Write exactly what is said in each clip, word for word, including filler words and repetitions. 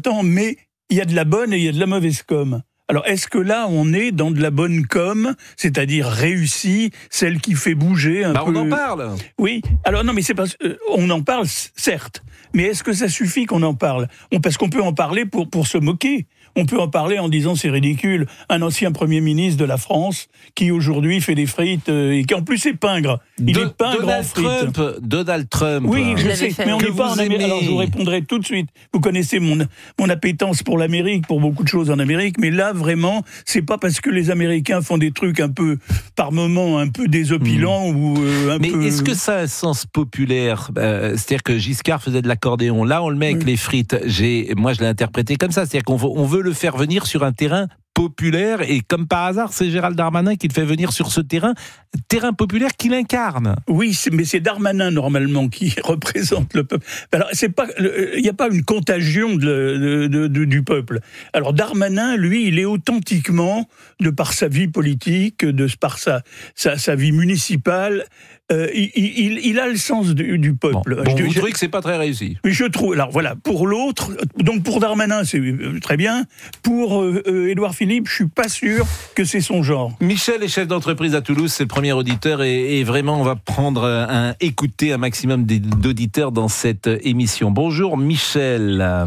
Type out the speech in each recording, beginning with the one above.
j'entends, mais il y a de la bonne et il y a de la mauvaise com. Alors, est-ce que là, on est dans de la bonne com, c'est-à-dire réussie, celle qui fait bouger un bah, peu... on en parle. Oui. Alors, non, mais c'est pas... Euh, on en parle, certes. Mais est-ce que ça suffit qu'on en parle ? on, Parce qu'on peut en parler pour, pour se moquer. On peut en parler en disant c'est ridicule. Un ancien Premier ministre de la France qui aujourd'hui fait des frites euh, et qui en plus est pingre. Il de, est pingre Donald en frites. Trump, Donald Trump. Oui, je sais, fait. mais on Que n'est pas en Amérique. Alors je vous répondrai tout de suite. Vous connaissez mon, mon appétence pour l'Amérique, pour beaucoup de choses en Amérique, mais là vraiment, c'est pas parce que les Américains font des trucs un peu, par moments, un peu désopilants mmh. ou euh, un mais peu... Mais est-ce que ça a un sens populaire ? euh, C'est-à-dire que Giscard faisait de l'accordéon. Là, on le met avec mmh. les frites. J'ai, moi, je l'ai interprété comme ça. C'est-à-dire qu'on veut, on veut le faire venir sur un terrain populaire, et comme par hasard, c'est Gérald Darmanin qui le fait venir sur ce terrain, terrain populaire qu'il incarne. Oui, c'est, mais c'est Darmanin normalement qui représente le peuple. Alors, c'est pas, il n'y a pas une contagion de, de, de, du peuple. Alors Darmanin, lui, il est authentiquement, de par sa vie politique, de par sa, sa, sa vie municipale, euh, il, il, il a le sens du, du peuple. Bon, bon, je, vous je, trouvez que c'est pas très réussi ? Oui, je trouve. Alors voilà, pour l'autre, donc pour Darmanin, c'est très bien. Pour euh, euh, Édouard Philippe, je suis pas sûr que c'est son genre. Michel est chef d'entreprise à Toulouse, c'est le premier auditeur, et, et vraiment, on va prendre un, écouter un maximum d'auditeurs dans cette émission. Bonjour Michel.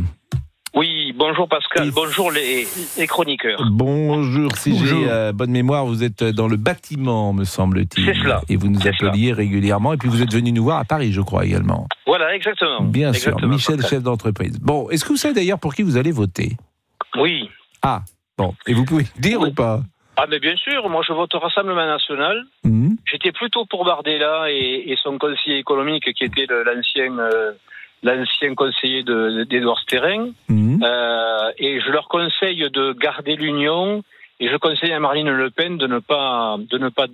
Oui, bonjour Pascal, et bonjour les, les chroniqueurs. Bonjour, si bonjour. j'ai euh, bonne mémoire, vous êtes dans le bâtiment, me semble-t-il. C'est cela. Et vous nous C'est appeliez cela. régulièrement, et puis vous êtes venu nous voir à Paris, je crois, également. Voilà, exactement. Bien exactement, sûr, Michel, Pascal. chef d'entreprise. Bon, est-ce que vous savez d'ailleurs pour qui vous allez voter ? Oui. Ah, bon, et vous pouvez dire oui. ou pas ? Ah mais bien sûr, moi je vote au Rassemblement National. Mmh. J'étais plutôt pour Bardella et, et son conseiller économique qui était le, l'ancien... Euh, l'ancien conseiller de, d'Édouard Sterren, mmh. euh, et je leur conseille de garder l'union, et je conseille à Marine Le Pen de ne pas, de ne pas,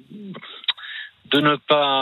de ne pas,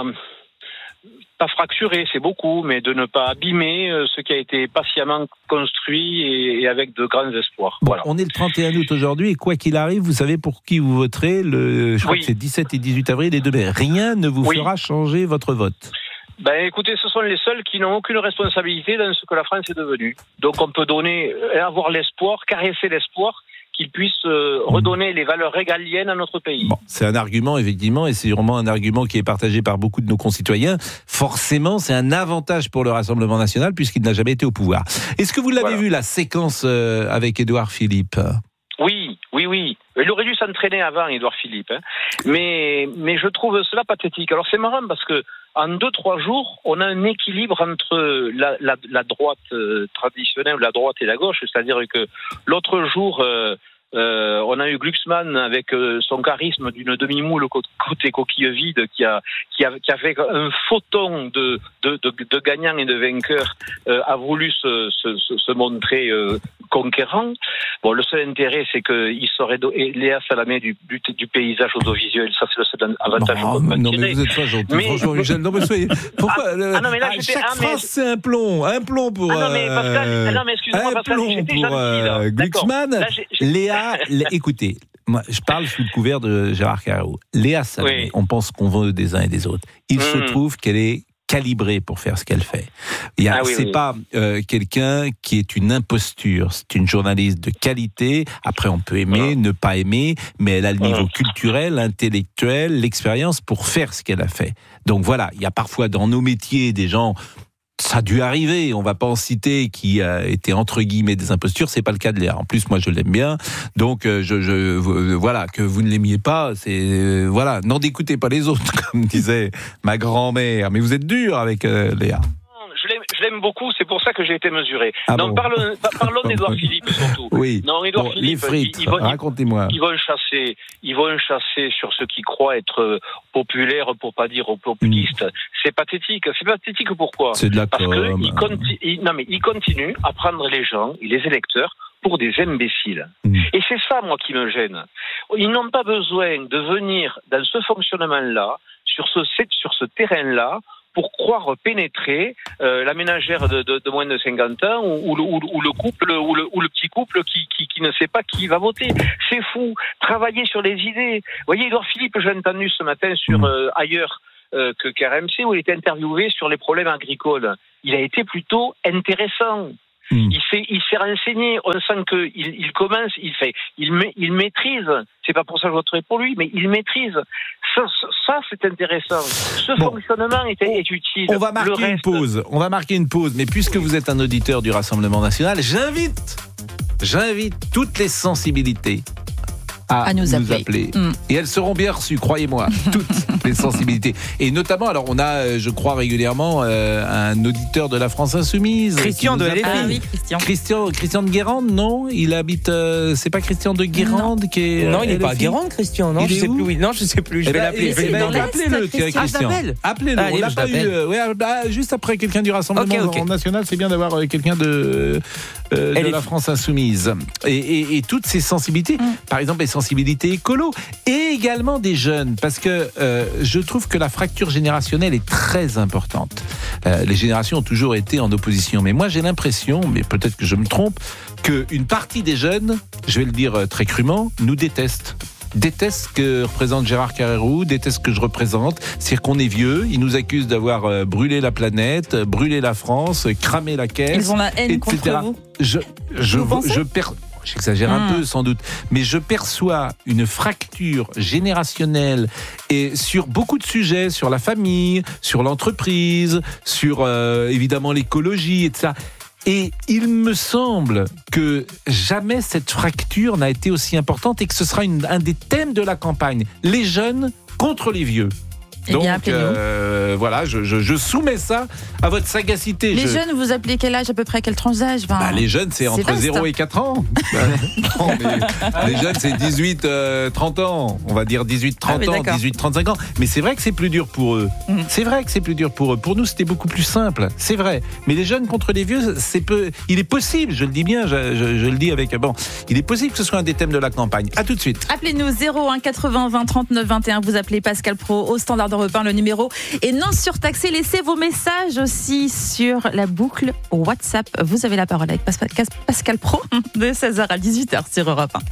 pas fracturer, c'est beaucoup, mais de ne pas abîmer ce qui a été patiemment construit et, et avec de grands espoirs. Bon, voilà. On est le trente et un août aujourd'hui, et quoi qu'il arrive, vous savez pour qui vous voterez, le, je crois oui. que c'est dix-sept et dix-huit avril, les deux mai. Rien ne vous oui. fera changer votre vote. Ben écoutez, ce sont les seuls qui n'ont aucune responsabilité dans ce que la France est devenue. Donc on peut donner, avoir l'espoir, caresser l'espoir qu'ils puissent euh, redonner les valeurs régaliennes à notre pays. Bon, c'est un argument effectivement, et c'est sûrement un argument qui est partagé par beaucoup de nos concitoyens. Forcément, c'est un avantage pour le Rassemblement National puisqu'il n'a jamais été au pouvoir. Est-ce que vous l'avez voilà. vu la séquence euh, avec Édouard Philippe ? Oui, oui, oui. Il aurait dû s'entraîner avant, Édouard Philippe. Hein. Mais, mais je trouve cela pathétique. Alors c'est marrant parce que en deux, trois jours, on a un équilibre entre la, la, la droite euh, traditionnelle, la droite et la gauche. C'est-à-dire que l'autre jour, euh, euh, on a eu Glucksmann avec euh, son charisme d'une demi-moule côté coquille vide qui a, qui a, qui avait un photon de, de, de, de gagnants et de vainqueurs, euh, a voulu se, se, se montrer euh, conquérant. Bon, le seul intérêt, c'est qu'il serait do- Léa Salamé du, du, du paysage audiovisuel. Ça, c'est le seul avantage. Non, non, non mais vous êtes pas gentil. Mais... Franchement, Michel, non, mais soyez... Pourquoi ah, le... ah, non, mais là, ah, chaque ah, mais... phrase, c'est un plomb. Un plomb pour... Ah, non, mais Pascal, euh... non, mais excusez-moi, Pascal, j'étais pour, gentil, là. Euh, Glucksmann. Là, j'ai, j'ai... Léa, Léa, écoutez, moi, je parle sous le couvert de Gérard Carreau. Léa Salamé, oui. on pense qu'on veut des uns et des autres. Il mmh. se trouve qu'elle est calibrée pour faire ce qu'elle fait. Il y a, ah oui, c'est oui. pas euh, quelqu'un qui est une imposture. C'est une journaliste de qualité. Après, on peut aimer, ah. ne pas aimer, mais elle a le niveau ah. culturel, intellectuel, l'expérience pour faire ce qu'elle a fait. Donc voilà, il y a parfois dans nos métiers des gens... Ça a dû arriver, on va pas en citer, qui a été entre guillemets des impostures, c'est pas le cas de Léa. En plus, moi je l'aime bien, donc je, je euh, voilà, que vous ne l'aimiez pas, c'est euh, voilà, n'en écoutez pas les autres, comme disait ma grand-mère. Mais vous êtes dur avec euh, Léa. Je l'aime, je l'aime beaucoup, c'est pour ça que j'ai été mesuré. Ah non, bon. parlons, parlons d'Édouard Philippe surtout. Oui. Non, Édouard bon, Philippe. Les frites, ils, ils vont, racontez-moi. Ils, ils vont chasser, ils vont chasser sur ceux qui croient être populaires, pour pas dire populistes. Mmh. C'est pathétique. C'est pathétique pourquoi ? C'est de la Parce com. que ils conti- ils, non mais ils continuent à prendre les gens et les électeurs pour des imbéciles. Mmh. Et c'est ça, moi, qui me gêne. Ils n'ont pas besoin de venir dans ce fonctionnement-là, sur ce, sur ce terrain-là, pour croire pénétrer euh, la ménagère de, de, de moins de cinquante ans ou, ou, ou, ou le couple ou le, ou le petit couple qui, qui, qui ne sait pas qui va voter. C'est fou. Travailler sur les idées. Vous voyez, Édouard Philippe, j'ai entendu ce matin sur euh, ailleurs euh, que qu'R M C où il était interviewé sur les problèmes agricoles. Il a été plutôt intéressant. Mmh. Il s'est, il s'est renseigné. On sent que il, il commence, il fait, il, il maîtrise. C'est pas pour ça que je voterai pour lui, mais il maîtrise. Ça, ça c'est intéressant. Ce bon. fonctionnement est, est utile. On va marquer reste... une pause. On va marquer une pause. Mais puisque vous êtes un auditeur du Rassemblement national, j'invite, j'invite toutes les sensibilités à, à nous, nous appeler. appeler. Mmh. Et elles seront bien reçues, croyez-moi, toutes les sensibilités. Et notamment, alors on a, je crois régulièrement, euh, un auditeur de la France Insoumise. Christian de L F I. Ah, oui, Christian. Christian. Christian de Guérande, non? Il habite, euh, c'est pas Christian de Guérande non. qui est... Non, il n'est pas à Guérande, Christian, non? Il je sais où? plus. Non, je sais plus. Je eh vais ben, l'appeler. Je vais ben, l'appeler. Appelez-le, Christian. Ah, Appelez-le. Ah, on l'a pas eu, euh, ouais, bah, juste après quelqu'un du Rassemblement okay, okay. national, c'est bien d'avoir euh, quelqu'un de, euh, de la France Insoumise. Et, et, et toutes ces sensibilités, mm. par exemple les sensibilités écolo, et également des jeunes, parce que euh, je trouve que la fracture générationnelle est très importante. Euh, les générations ont toujours été en opposition, mais moi j'ai l'impression, mais peut-être que je me trompe, qu'une partie des jeunes, je vais le dire très crûment, nous détestent. Déteste ce que représente Gérard Carrérou, déteste ce que je représente, c'est-à-dire qu'on est vieux, ils nous accusent d'avoir euh, brûlé la planète, brûlé la France, cramé la caisse. Ils ont la haine et cetera. Contre vous. Je, je, vous je, je perds. J'exagère un mmh. peu sans doute, mais je perçois une fracture générationnelle et sur beaucoup de sujets, sur la famille, sur l'entreprise, sur euh, évidemment l'écologie et tout ça. Et il me semble que jamais cette fracture n'a été aussi importante et que ce sera une, un des thèmes de la campagne. Les jeunes contre les vieux. Eh Donc, bien, euh, voilà, je, je, je soumets ça à votre sagacité. Les je... jeunes, vous appelez quel âge à peu près, quel tranche d'âge? Enfin, bah, les jeunes, c'est, c'est entre vaste. zéro et quatre ans. non, mais les jeunes, c'est dix-huit trente ans. On va dire dix-huit trente ah, oui, ans, dix-huit trente-cinq ans. Mais c'est vrai que c'est plus dur pour eux. Mm. C'est vrai que c'est plus dur pour eux. Pour nous, c'était beaucoup plus simple. C'est vrai. Mais les jeunes contre les vieux, c'est peu... il est possible, je le dis bien, je, je, je le dis avec... Bon, il est possible que ce soit un des thèmes de la campagne. À tout de suite. Appelez-nous zéro un quatre-vingts vingt trente-neuf vingt et un. Vous appelez Pascal Praud au standard de Europe un, le numéro est non surtaxé. Laissez vos messages aussi sur la boucle WhatsApp. Vous avez la parole avec Pascal Praud de seize heures à dix-huit heures sur Europe un.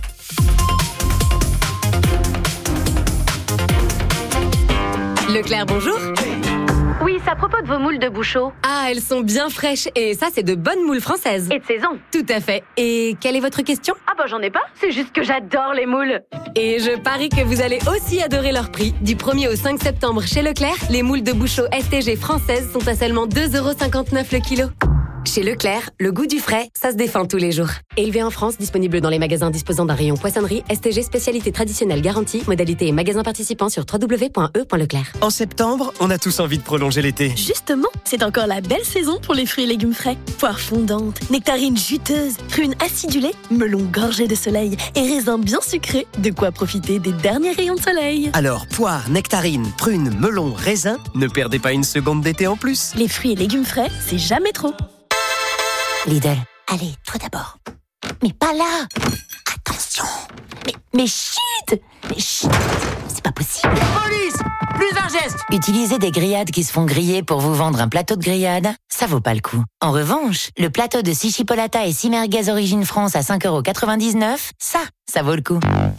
Leclerc, bonjour. Oui, c'est à propos de vos moules de Bouchot. Ah, elles sont bien fraîches. Et ça, c'est de bonnes moules françaises. Et de saison. Tout à fait. Et quelle est votre question? Ah bah j'en ai pas. C'est juste que j'adore les moules. Et je parie que vous allez aussi adorer leur prix. Du premier au cinq septembre chez Leclerc, les moules de Bouchot S T G françaises sont à seulement deux euros cinquante-neuf le kilo. Chez Leclerc, le goût du frais, ça se défend tous les jours. Élevé en France, disponible dans les magasins disposant d'un rayon poissonnerie, S T G spécialité traditionnelle garantie, modalité et magasins participants sur w w w point e point leclerc. En septembre, on a tous envie de prolonger l'été. Justement, c'est encore la belle saison pour les fruits et légumes frais. Poires fondantes, nectarines juteuses, prunes acidulées, melons gorgés de soleil et raisins bien sucrés. De quoi profiter des derniers rayons de soleil. Alors, poires, nectarines, prunes, melons, raisins, ne perdez pas une seconde d'été en plus. Les fruits et légumes frais, c'est jamais trop. Lidl. Allez, toi d'abord. Mais pas là. Attention. Mais, mais chut. Mais chut. C'est pas possible. Police! Plus un geste! Utiliser des grillades qui se font griller pour vous vendre un plateau de grillade, ça vaut pas le coup. En revanche, le plateau de six chipolata et six merguez origine France à cinq euros quatre-vingt-dix-neuf, ça, ça vaut le coup.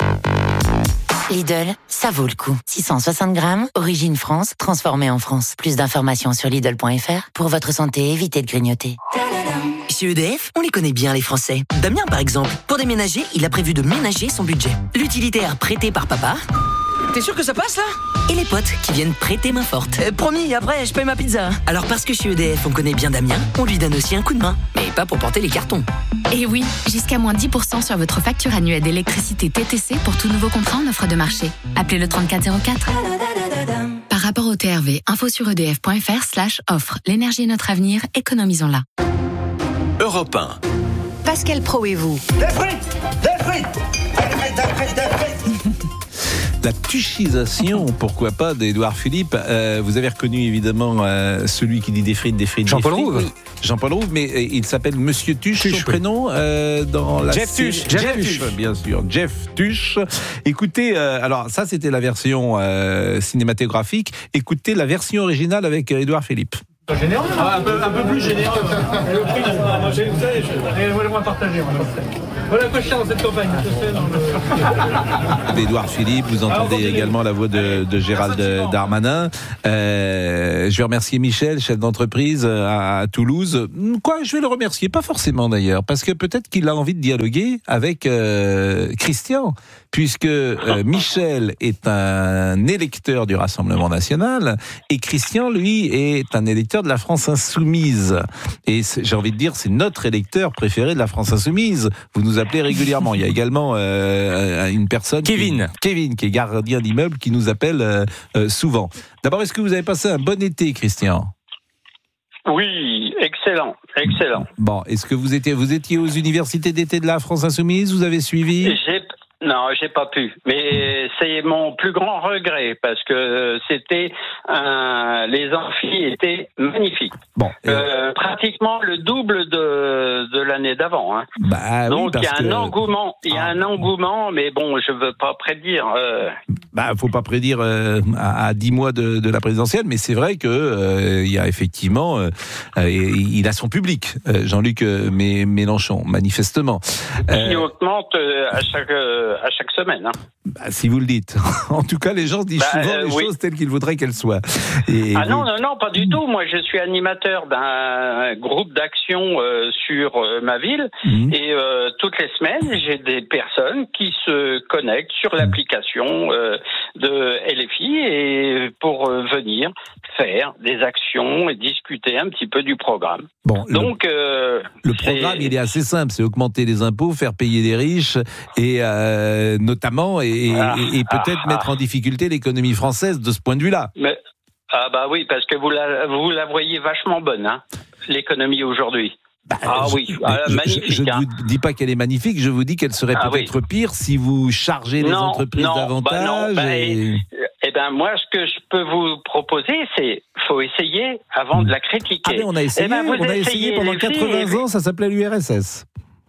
Lidl, ça vaut le coup. six cent soixante grammes, origine France, transformé en France. Plus d'informations sur Lidl point F R. Pour votre santé, évitez de grignoter. Chez E D F, on les connaît bien les Français. Damien par exemple, pour déménager, il a prévu de ménager son budget. L'utilitaire prêté par papa. T'es sûr que ça passe là? Et les potes qui viennent prêter main forte. Euh, promis, après je paye ma pizza. Alors parce que chez E D F on connaît bien Damien, on lui donne aussi un coup de main. Mais pas pour porter les cartons. Et oui, jusqu'à moins dix pour cent sur votre facture annuelle d'électricité T T C pour tout nouveau contrat en offre de marché. Appelez le trente-quatre zéro quatre. Par rapport au T R V, info sur edf point F R slash offre. L'énergie est notre avenir, économisons-la. Europe un. Pascal Praud et vous. Des frites! Des frites! Des frites, des frites, des frites! La tuchisation, pourquoi pas, d'Édouard Philippe. Euh, vous avez reconnu évidemment euh, celui qui dit des frites, des frites, Jean-Paul des frites. Rouve. Oui. Jean-Paul Rouve, mais euh, il s'appelle Monsieur Tuche, Tuche son oui. prénom euh, dans la Jeff série... Tuche. Jeff, Jeff Tuche, Tuche, bien sûr. Jeff Tuche. Écoutez, euh, alors ça c'était la version euh, cinématographique. Écoutez la version originale avec Édouard Philippe. Pas généreux, ah, un, peu, un peu plus généreux. Le prix, moi, j'ai, vous savez, je, voilà, moi partager. Voilà quoi je tiens dans cette campagne. Édouard Philippe, vous entendez ah, également la voix de, de Gérald Darmanin. Euh, je vais remercier Michel, chef d'entreprise à, à Toulouse. Quoi, je vais le remercier, pas forcément d'ailleurs, parce que peut-être qu'il a envie de dialoguer avec euh, Christian, puisque euh, Michel est un électeur du Rassemblement National et Christian, lui, est un électeur de la France Insoumise. Et j'ai envie de dire, c'est notre électeur préféré de la France Insoumise. Vous nous appelez régulièrement. Il y a également euh, une personne, Kevin. Qui, Kevin, qui est gardien d'immeuble, qui nous appelle euh, euh, souvent. D'abord, est-ce que vous avez passé un bon été, Christian ? Oui, excellent, excellent. Bon, est-ce que vous étiez, vous étiez aux universités d'été de la France Insoumise ? Vous avez suivi ? J'ai... Non, j'ai pas pu. Mais c'est mon plus grand regret parce que c'était un... les amphis étaient magnifiques. Bon, euh, pratiquement le double de, de l'année d'avant. Hein. Bah, Donc oui, il y a un que... engouement, il y a ah. un engouement, mais bon, je veux pas prédire. Euh... Bah, faut pas prédire euh, à, à dix mois de, de la présidentielle, mais c'est vrai que euh, il y a effectivement, euh, euh, il a son public, euh, Jean-Luc euh, Mélenchon, manifestement. Euh... Qui augmente euh, à chaque euh, à chaque semaine. Hein. Bah, si vous le dites. En tout cas, les gens disent bah, souvent euh, les oui. choses telles qu'ils voudraient qu'elles soient. Et ah vous... non, non, non, pas du tout. Moi, je suis animateur d'un groupe d'action euh, sur euh, ma ville. Mmh. Et euh, toutes les semaines, j'ai des personnes qui se connectent sur l'application euh, de L F I et pour euh, venir faire des actions et discuter un petit peu du programme. Bon, donc le, euh, le programme, il est assez simple, c'est augmenter les impôts, faire payer les riches et euh, notamment et, ah, et, et peut-être ah, mettre ah. en difficulté l'économie française de ce point de vue-là. Mais, ah bah oui, parce que vous la, vous la voyez vachement bonne, hein, l'économie aujourd'hui. Bah, ah je, oui, ah, magnifique. Je ne hein. vous dis pas qu'elle est magnifique, je vous dis qu'elle serait ah, peut-être oui. pire si vous chargez les non, entreprises non, davantage. Bah non, bah, et... Eh ben moi, ce que je peux vous proposer, c'est faut essayer avant de la critiquer. Ah mais on a essayé, eh ben, on a essayé pendant quatre-vingts filles, ans, ça s'appelait l'U R S S.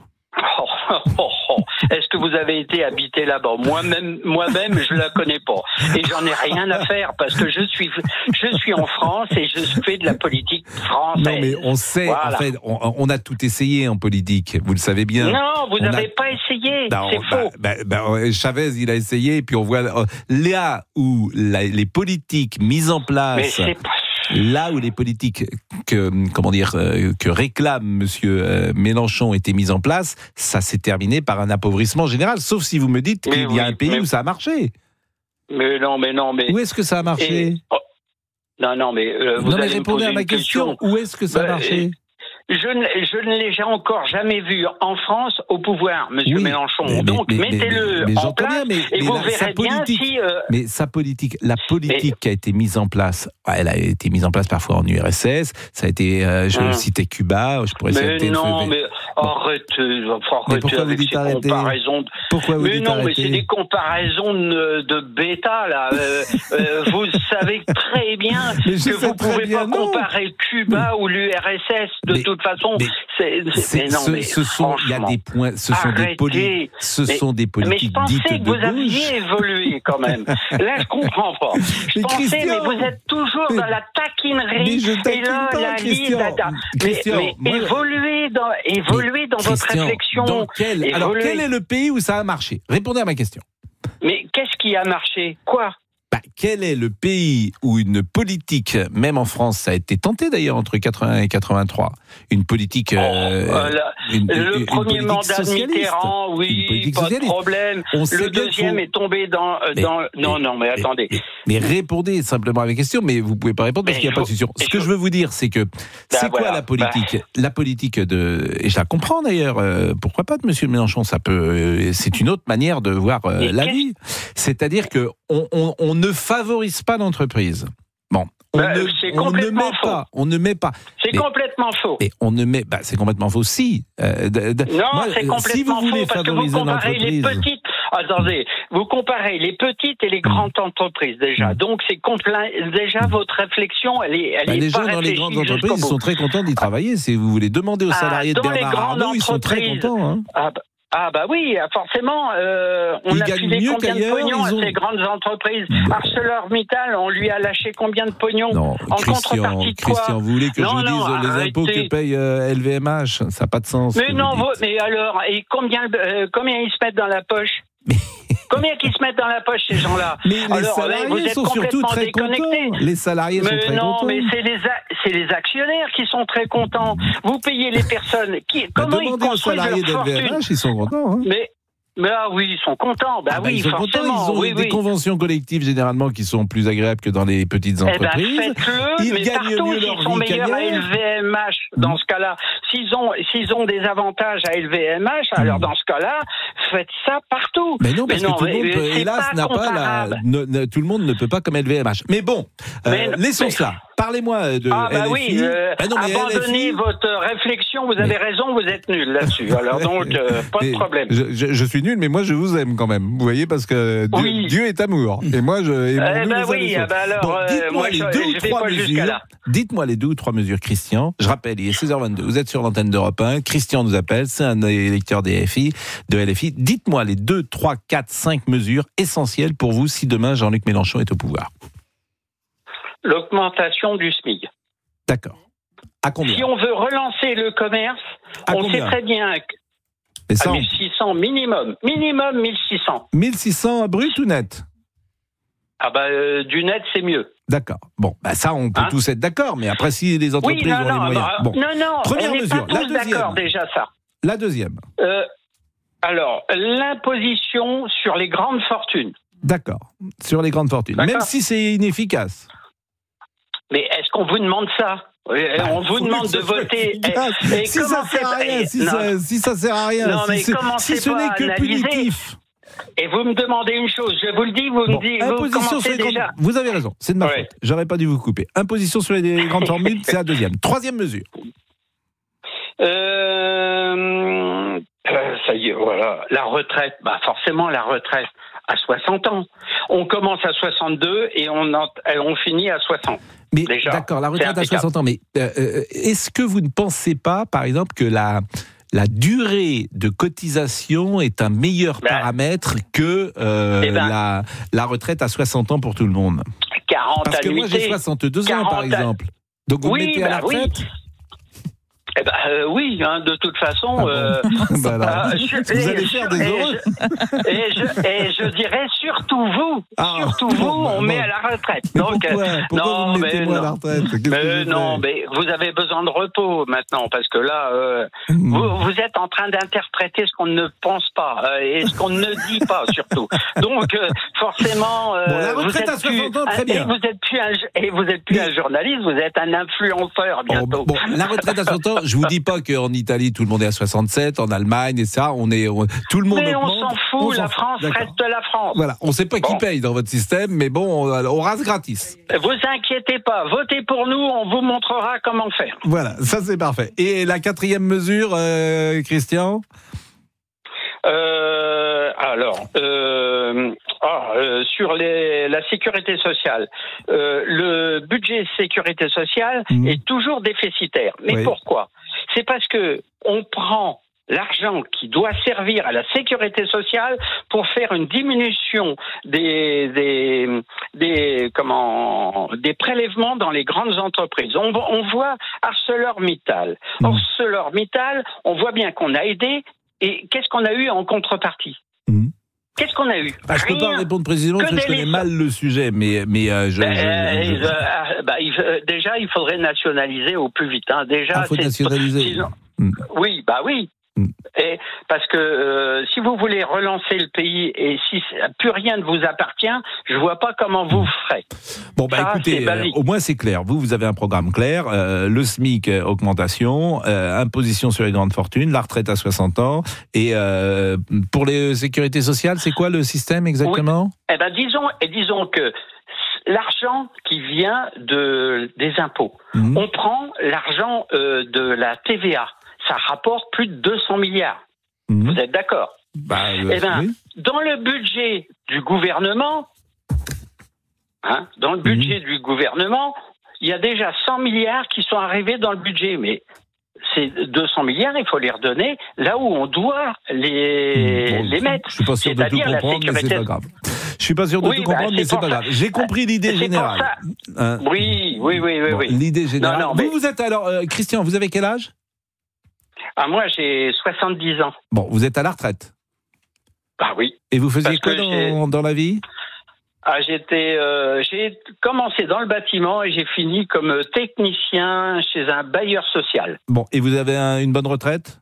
Oh, oh, oh. Est-ce que vous avez été habité là-bas ? Moi-même, moi-même, je la connais pas, et j'en ai rien à faire parce que je suis, je suis en France et je fais de la politique française. Non, mais on sait, voilà. En fait, on, on a tout essayé en politique. Vous le savez bien. Non, vous n'avez a... pas essayé. Non, c'est bah, faux. Bah, bah, bah, Chavez, il a essayé, et puis on voit euh, là où la, les politiques mises en place. Mais c'est pas... Là où les politiques que, comment dire, euh, que réclame Monsieur euh, Mélenchon étaient mises en place, ça s'est terminé par un appauvrissement général. Sauf si vous me dites mais qu'il oui, y a un pays mais... où ça a marché. Mais non, mais non, mais... Où est-ce que ça a marché ? Et... oh. Non, non, mais... Euh, vous non, mais allez répondez me à ma question. question. Où est-ce que ça bah, a marché ? et... Je ne, je ne l'ai encore jamais vu en France au pouvoir, Monsieur oui, Mélenchon. Mais, Donc mais, mettez-le mais, mais, en place bien, mais, et mais vous la, verrez bien si... Euh... Mais sa politique, la politique mais... qui a été mise en place, elle a été mise en place parfois en U R S S, ça a été, euh, je hum. citais Cuba, je pourrais mais citer... non, mais bon. arrêtez, arrêtez avec ces comparaisons. De... Pourquoi vous mais non, arrêter mais c'est des comparaisons de, de bêta, là. euh, euh, vous savez très bien que vous ne pouvez pas non. comparer Cuba mais... ou l'U R S S, de mais... toute façon... Mais... C'est, c'est, mais non, ce, mais ce sont, il y a des points, ce sont arrêtez. des politiques, ce mais, sont des politiques mais je dites de gauche. Mais je pensais que vous aviez évolué quand même. Là, je comprends pas. Je mais pensais, Christian, mais vous êtes toujours mais, dans la taquinerie. Et là, pas, la Christian, liste, Christian, mais, mais moi, évoluez dans, évoluez dans votre réflexion. Dans quel, alors, quel est le pays où ça a marché ? Répondez à ma question. Mais qu'est-ce qui a marché ? Quoi ? Bah, quel est le pays où une politique, même en France, ça a été tenté d'ailleurs entre quatre-vingts et quatre-vingt-trois, une politique... Euh, oh, voilà. une, le une, premier une mandat de Mitterrand, oui, pas socialiste. De problème. On le deuxième faut... est tombé dans... Euh, mais, dans... Non, mais, non, mais, mais attendez. Mais, mais répondez simplement à mes questions, mais vous ne pouvez pas répondre parce qu'il n'y a pas de solution. Ce que je veux vous dire, c'est que... Bah, c'est quoi voilà. la politique bah. La politique de... Et je la comprends d'ailleurs, euh, pourquoi pas de M. Mélenchon, ça peut... Euh, c'est une autre manière de voir euh, la vie. C'est-à-dire qu'on on, on ne favorise pas l'entreprise. Bon, on, bah, ne, on ne met faux. pas, on ne met pas. C'est mais, complètement faux. Et on ne met, bah, c'est complètement faux. Si. Euh, de, de, non, moi, c'est complètement si vous voulez faux parce que vous comparez les petites. Attendez, vous comparez les petites et les grandes mmh. entreprises déjà. Donc c'est compla... déjà votre réflexion, elle est, elle bah, est les pas gens dans les grandes entreprises, ils sont très contents d'y travailler. Si vous voulez demander aux salariés ah, de Bernard Arnault, ils sont très contents. Hein. Ah, Ah bah oui, forcément, euh, on ils a filé combien de pognon à ont... ces grandes entreprises. ArcelorMittal, on lui a lâché combien de pognon non, en Christian, contrepartie de quoi? Christian, vous voulez que non, je vous non, dise les arrêtez. impôts que paye euh, L V M H? Ça n'a pas de sens. Mais non, vous, mais alors, et combien, euh, combien ils se mettent dans la poche? Combien qu'ils se mettent dans la poche, ces gens-là? Mais les alors, salariés vous êtes sont surtout très contents. Les salariés mais sont très non, contents. Mais non, mais c'est les, c'est les actionnaires qui sont très contents. Vous payez les personnes qui... Bah, comment ils demandez aux salariés de L V M H, ils sont contents. Hein. Mais... Mais ah oui, ils sont contents. Bah, ah bah oui, ils sont forcément. contents. Ils ont oui, des oui. conventions collectives généralement qui sont plus agréables que dans les petites entreprises. Eh ben, faites-le, ils mais gagnent partout, mieux s'ils leur sont vie meilleurs à qu'ailleurs. L V M H, dans ce cas-là, s'ils ont, s'ils ont des avantages à L V M H, alors dans ce cas-là, faites ça partout. Mais non, parce mais non, que tout le monde, mais, peut, hélas, pas n'a pas la. Ne, ne, tout le monde ne peut pas comme L V M H. Mais bon, euh, mais, laissons mais, cela. Parlez-moi de ah bah L F I. oui, euh, bah non, mais abandonnez L F I... votre réflexion, vous avez mais... raison, vous êtes nul là-dessus. Alors donc, euh, pas de problème. Je, je, je suis nul, mais moi je vous aime quand même. Vous voyez, parce que Dieu, oui. Dieu est amour. Et moi, je. Et mon eh ben oui, bah alors, bon, euh, dites-moi moi, les je, deux je ou trois mesures. Dites-moi les deux ou trois mesures, Christian. Je rappelle, il est seize heures vingt-deux. Vous êtes sur l'antenne d'Europe un. Christian nous appelle, c'est un électeur des F I, de L F I. Dites-moi les deux, trois, quatre, cinq mesures essentielles pour vous si demain Jean-Luc Mélenchon est au pouvoir. L'augmentation du S M I G. D'accord. À combien? Si on veut relancer le commerce, à on combien? sait très bien que à mille six cents minimum. Minimum mille six cents. mille six cents brut ou net? Ah bah euh, du net c'est mieux. D'accord. Bon, bah ça on peut hein? tous être d'accord, mais après si les entreprises oui, non, ont non, les moyens. Bah, bon. Non, non, première on n'est mesure. pas La tous deuxième. d'accord déjà ça. La deuxième. Euh, alors, l'imposition sur les grandes fortunes. D'accord. Sur les grandes fortunes. Même si c'est inefficace. Mais est-ce qu'on vous demande ça? Bah, on vous demande de voter. Et, et si ça sert à rien, si ça, si ça sert à rien, non, si, mais si ce n'est que punitif. Et vous me demandez une chose, je vous le dis, vous bon, me dites, vous commencez déjà. Grandes... Vous avez raison, c'est de ma ouais. faute. J'aurais pas dû vous couper. Imposition sur les grandes formules, c'est la deuxième. Troisième mesure. Euh, ça y est, voilà. La retraite, bah forcément la retraite à soixante ans. On commence à soixante-deux et on, en, on finit à soixante. Mais déjà, d'accord, la retraite à soixante ans. Mais euh, est-ce que vous ne pensez pas, par exemple, que la la durée de cotisation est un meilleur ben, paramètre que euh, eh ben, la la retraite à soixante ans pour tout le monde? quarante Parce que moi j'ai soixante-deux ans par exemple. Donc vous oui, mettez ben à la retraite oui. Eh ben euh, oui, hein, de toute façon. Ah bon. euh, bah euh, je, vous allez faire des heureux. Et je, et, je, et je dirais surtout vous, ah, surtout vous, bon, on bon. met à la retraite. Mais donc pourquoi, pourquoi non, vous mettez mais moi non. à la retraite? Mais non, mais vous avez besoin de repos maintenant parce que là, euh, mmh. vous, vous êtes en train d'interpréter ce qu'on ne pense pas euh, et ce qu'on ne dit pas surtout. Donc euh, forcément, euh, bon, la retraite vous êtes à soixante plus, ans, très bien. Et vous êtes plus un, et vous êtes plus mais... un journaliste, vous êtes un influenceur bientôt. Oh, bon, la retraite à soixante ans, je vous dis pas qu'en Italie tout le monde est à soixante-sept, en Allemagne et ça, on est on, tout le monde. Mais augmente, on s'en fout, on la France fout. reste la France. Voilà, on sait pas bon. qui paye dans votre système, mais bon, on, on rase gratis. Vous inquiétez pas, votez pour nous, on vous montrera comment faire. Voilà, ça c'est parfait. Et la quatrième mesure, euh, Christian? Euh, alors, euh, ah, euh, sur les, la sécurité sociale, euh, le budget sécurité sociale mmh. est toujours déficitaire. Mais oui. pourquoi? C'est parce que on prend l'argent qui doit servir à la sécurité sociale pour faire une diminution des des des comment des prélèvements dans les grandes entreprises. On, on voit ArcelorMittal. Mmh. ArcelorMittal, on voit bien qu'on a aidé. Et qu'est-ce qu'on a eu en contrepartie? mmh. Qu'est-ce qu'on a eu? bah, Je ne peux pas répondre précisément parce que je connais mal le sujet, mais, mais euh, je... Ben, je, je... Euh, bah, il, euh, déjà, il faudrait nationaliser au plus vite. Hein. Déjà, ah, faut c'est, nationaliser sinon, mmh. Oui, bah oui. Mmh. Et parce que euh, si vous voulez relancer le pays et si plus rien ne vous appartient, je vois pas comment vous ferez. Bon bah Ça, écoutez, euh, au moins c'est clair. Vous, vous avez un programme clair. Euh, le S M I C euh, augmentation, euh, imposition sur les grandes fortunes, la retraite à soixante ans. Et euh, pour les sécurités sociales, c'est quoi le système exactement? Oui. Eh ben disons, et disons que l'argent qui vient de des impôts, mmh. on prend l'argent euh, de la T V A. Ça rapporte plus de deux cents milliards. Mmh. Vous êtes d'accord? bah, euh, Eh ben, oui. dans le budget du gouvernement, hein, dans le budget mmh. du gouvernement, il y a déjà cent milliards qui sont arrivés dans le budget. Mais ces deux cents milliards, il faut les redonner là où on doit les, bon, les mettre. Je suis pas sûr de tout comprendre, mais c'est pas grave. Je suis pas sûr de oui, tout bah, comprendre, mais c'est pas ça. grave. J'ai compris l'idée c'est générale. Hein oui, oui, oui, oui, bon, oui. L'idée générale. Non, non, mais... Vous, vous êtes alors, euh, Christian, vous avez quel âge? Ah, moi, j'ai soixante-dix ans. Bon, vous êtes à la retraite? Ah oui. Et vous faisiez quoi dans, dans la vie? Ah, j'étais, euh, j'ai commencé dans le bâtiment et j'ai fini comme technicien chez un bailleur social. Bon, et vous avez un, une bonne retraite?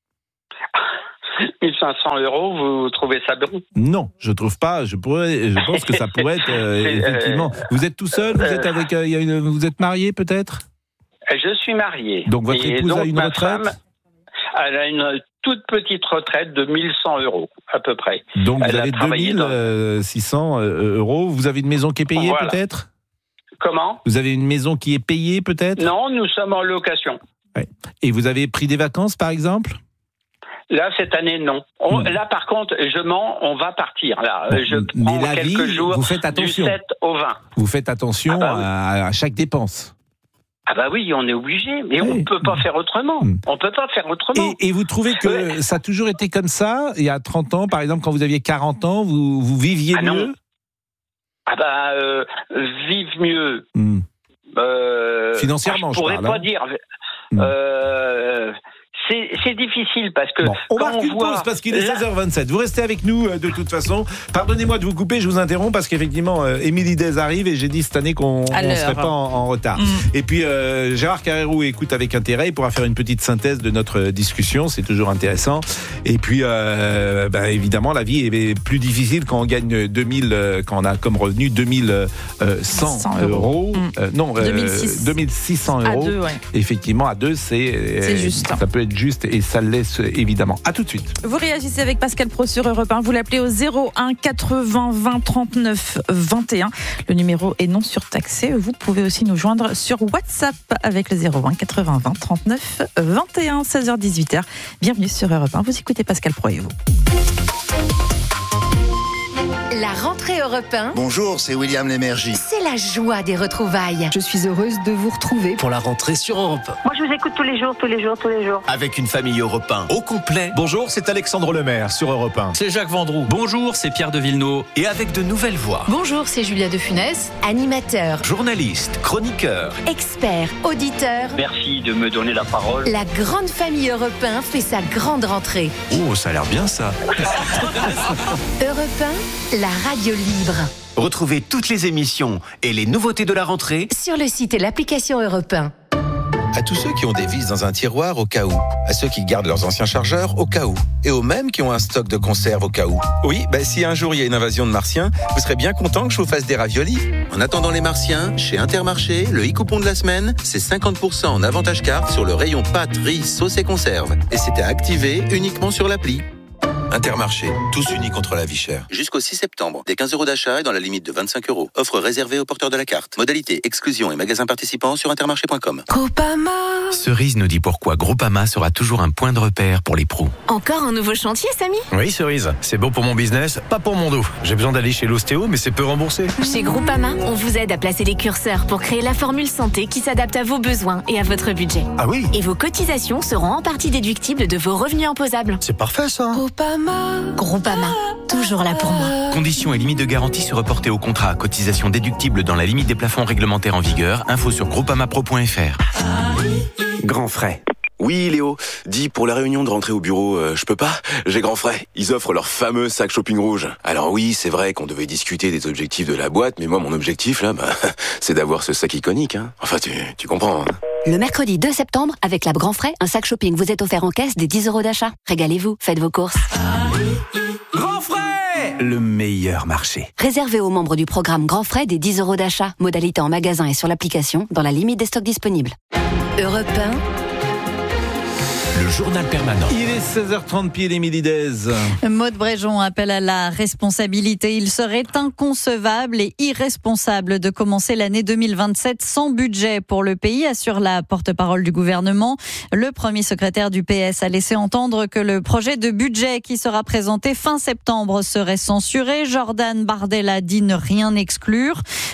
mille cinq cents euros, vous trouvez ça bon? Non, je trouve pas. Je pourrais, je pense que ça pourrait être euh, effectivement. Euh, vous êtes tout seul? Vous êtes avec, euh, y a une, vous êtes marié peut-être? Je suis marié. Donc votre épouse donc, a une retraite? Femme, elle a une toute petite retraite de mille cent euros à peu près. Donc elle vous avez deux mille six cents euros. Vous avez une maison qui est payée voilà. peut-être? Comment? Vous avez une maison qui est payée peut-être? Non, nous sommes en location. Ouais. Et vous avez pris des vacances par exemple? Là, cette année, non. On, mmh. Là, par contre, je mens, on va partir. Là, bon, je prends mais la quelques vie, jours vous faites attention. du sept au vingt. Vous faites attention ah bah oui. à, à chaque dépense. Ah bah oui, on est obligé, mais oui. on ne peut pas faire autrement. Mmh. On ne peut pas faire autrement. Et, et vous trouvez que ouais. ça a toujours été comme ça? Il y a trente ans, par exemple, quand vous aviez quarante ans, vous, vous viviez ah mieux? Non. Ah bah, euh, vivre mieux. Mmh. Euh, Financièrement, je pourrais je pas parle, dire... Mmh. Euh, C'est, c'est difficile parce que. Bon, on quand marque on une voit pause parce qu'il est seize heures vingt-sept. Vous restez avec nous de toute façon. Pardonnez-moi de vous couper, je vous interromps parce qu'effectivement, euh, Émilie Dez arrive et j'ai dit cette année qu'on ne serait pas en, en retard. Mmh. Et puis euh, Gérard Carrérou écoute avec intérêt. Il pourra faire une petite synthèse de notre discussion. C'est toujours intéressant. Et puis, euh, bah, évidemment, la vie est plus difficile quand on gagne deux mille, euh, quand on a comme revenu deux mille cent euros. Mmh. Euh, non, euh, deux mille six cents euros. À deux, ouais. Effectivement, à deux, c'est, c'est juste. Ça peut être juste et ça laisse évidemment. À tout de suite. Vous réagissez avec Pascal Pro sur Europe un. Vous l'appelez au zéro un quatre-vingts vingt trente-neuf vingt et un. Le numéro est non surtaxé. Vous pouvez aussi nous joindre sur WhatsApp avec le zéro un quatre-vingts vingt trente-neuf vingt et un. seize heures dix-huit heures. Bienvenue sur Europe un. Vous écoutez Pascal Pro et vous. La rentrée Europe un. Bonjour, c'est William Lémergie. C'est la joie des retrouvailles. Je suis heureuse de vous retrouver pour la rentrée sur Europe un. Moi, je vous écoute tous les jours, tous les jours, tous les jours. Avec une famille Europe un au complet. Bonjour, c'est Alexandre Lemaire sur Europe un. C'est Jacques Vendroux. Bonjour, c'est Pierre de Villeneuve. Et avec de nouvelles voix. Bonjour, c'est Julia de Funès. Animateur, journaliste, chroniqueur, expert, auditeur. Merci de me donner la parole. La grande famille Europe un fait sa grande rentrée. Oh, ça a l'air bien ça. Europe un, la radio libre. Retrouvez toutes les émissions et les nouveautés de la rentrée sur le site et l'application Europe un. À tous ceux qui ont des vis dans un tiroir au cas où, à ceux qui gardent leurs anciens chargeurs au cas où, et aux mêmes qui ont un stock de conserve au cas où. Oui, bah, si un jour il y a une invasion de martiens, vous serez bien content que je vous fasse des raviolis. En attendant les martiens, chez Intermarché, le e-coupon de la semaine, c'est cinquante pour cent en avantage carte sur le rayon pâtes, riz, sauce et conserve. Et c'est à activer uniquement sur l'appli. Intermarché, tous unis contre la vie chère. Jusqu'au six septembre, des quinze euros d'achat et dans la limite de vingt-cinq euros. Offre réservée aux porteurs de la carte. Modalité, exclusion et magasins participants sur intermarché point com. Groupama. Cerise nous dit pourquoi Groupama sera toujours un point de repère pour les pros. Encore un nouveau chantier, Samy? Oui, Cerise, c'est beau pour mon business, pas pour mon dos. J'ai besoin d'aller chez l'ostéo, mais c'est peu remboursé. Chez Groupama, on vous aide à placer les curseurs pour créer la formule santé qui s'adapte à vos besoins et à votre budget. Ah oui? Et vos cotisations seront en partie déductibles de vos revenus imposables. C'est parfait ça. Groupama. Groupama, toujours là pour moi. Conditions et limites de garantie se reporter au contrat. Cotisation déductible dans la limite des plafonds réglementaires en vigueur. Info sur groupama pro point f r. Grand frais. Oui, Léo, dis pour la réunion de rentrée au bureau, euh, je peux pas? J'ai grand frais. Ils offrent leur fameux sac shopping rouge. Alors oui, c'est vrai qu'on devait discuter des objectifs de la boîte, mais moi, mon objectif, là, bah, c'est d'avoir ce sac iconique, hein. Enfin, tu, tu comprends, hein. Le mercredi deux septembre, avec la Grand Frais, un sac shopping vous est offert en caisse des dix euros d'achat. Régalez-vous, faites vos courses. Grand frais! Le meilleur marché. Réservé aux membres du programme Grand Frais des dix euros d'achat. Modalité en magasin et sur l'application, dans la limite des stocks disponibles. Europe un. Le journal permanent. Il est seize heures trente pile, Émilie Dez. Maud Bréjon appelle à la responsabilité. Il serait inconcevable et irresponsable de commencer l'année deux mille vingt-sept sans budget pour le pays, assure la porte-parole du gouvernement. Le premier secrétaire du P S a laissé entendre que le projet de budget qui sera présenté fin septembre serait censuré. Jordan Bardella dit ne rien exclure.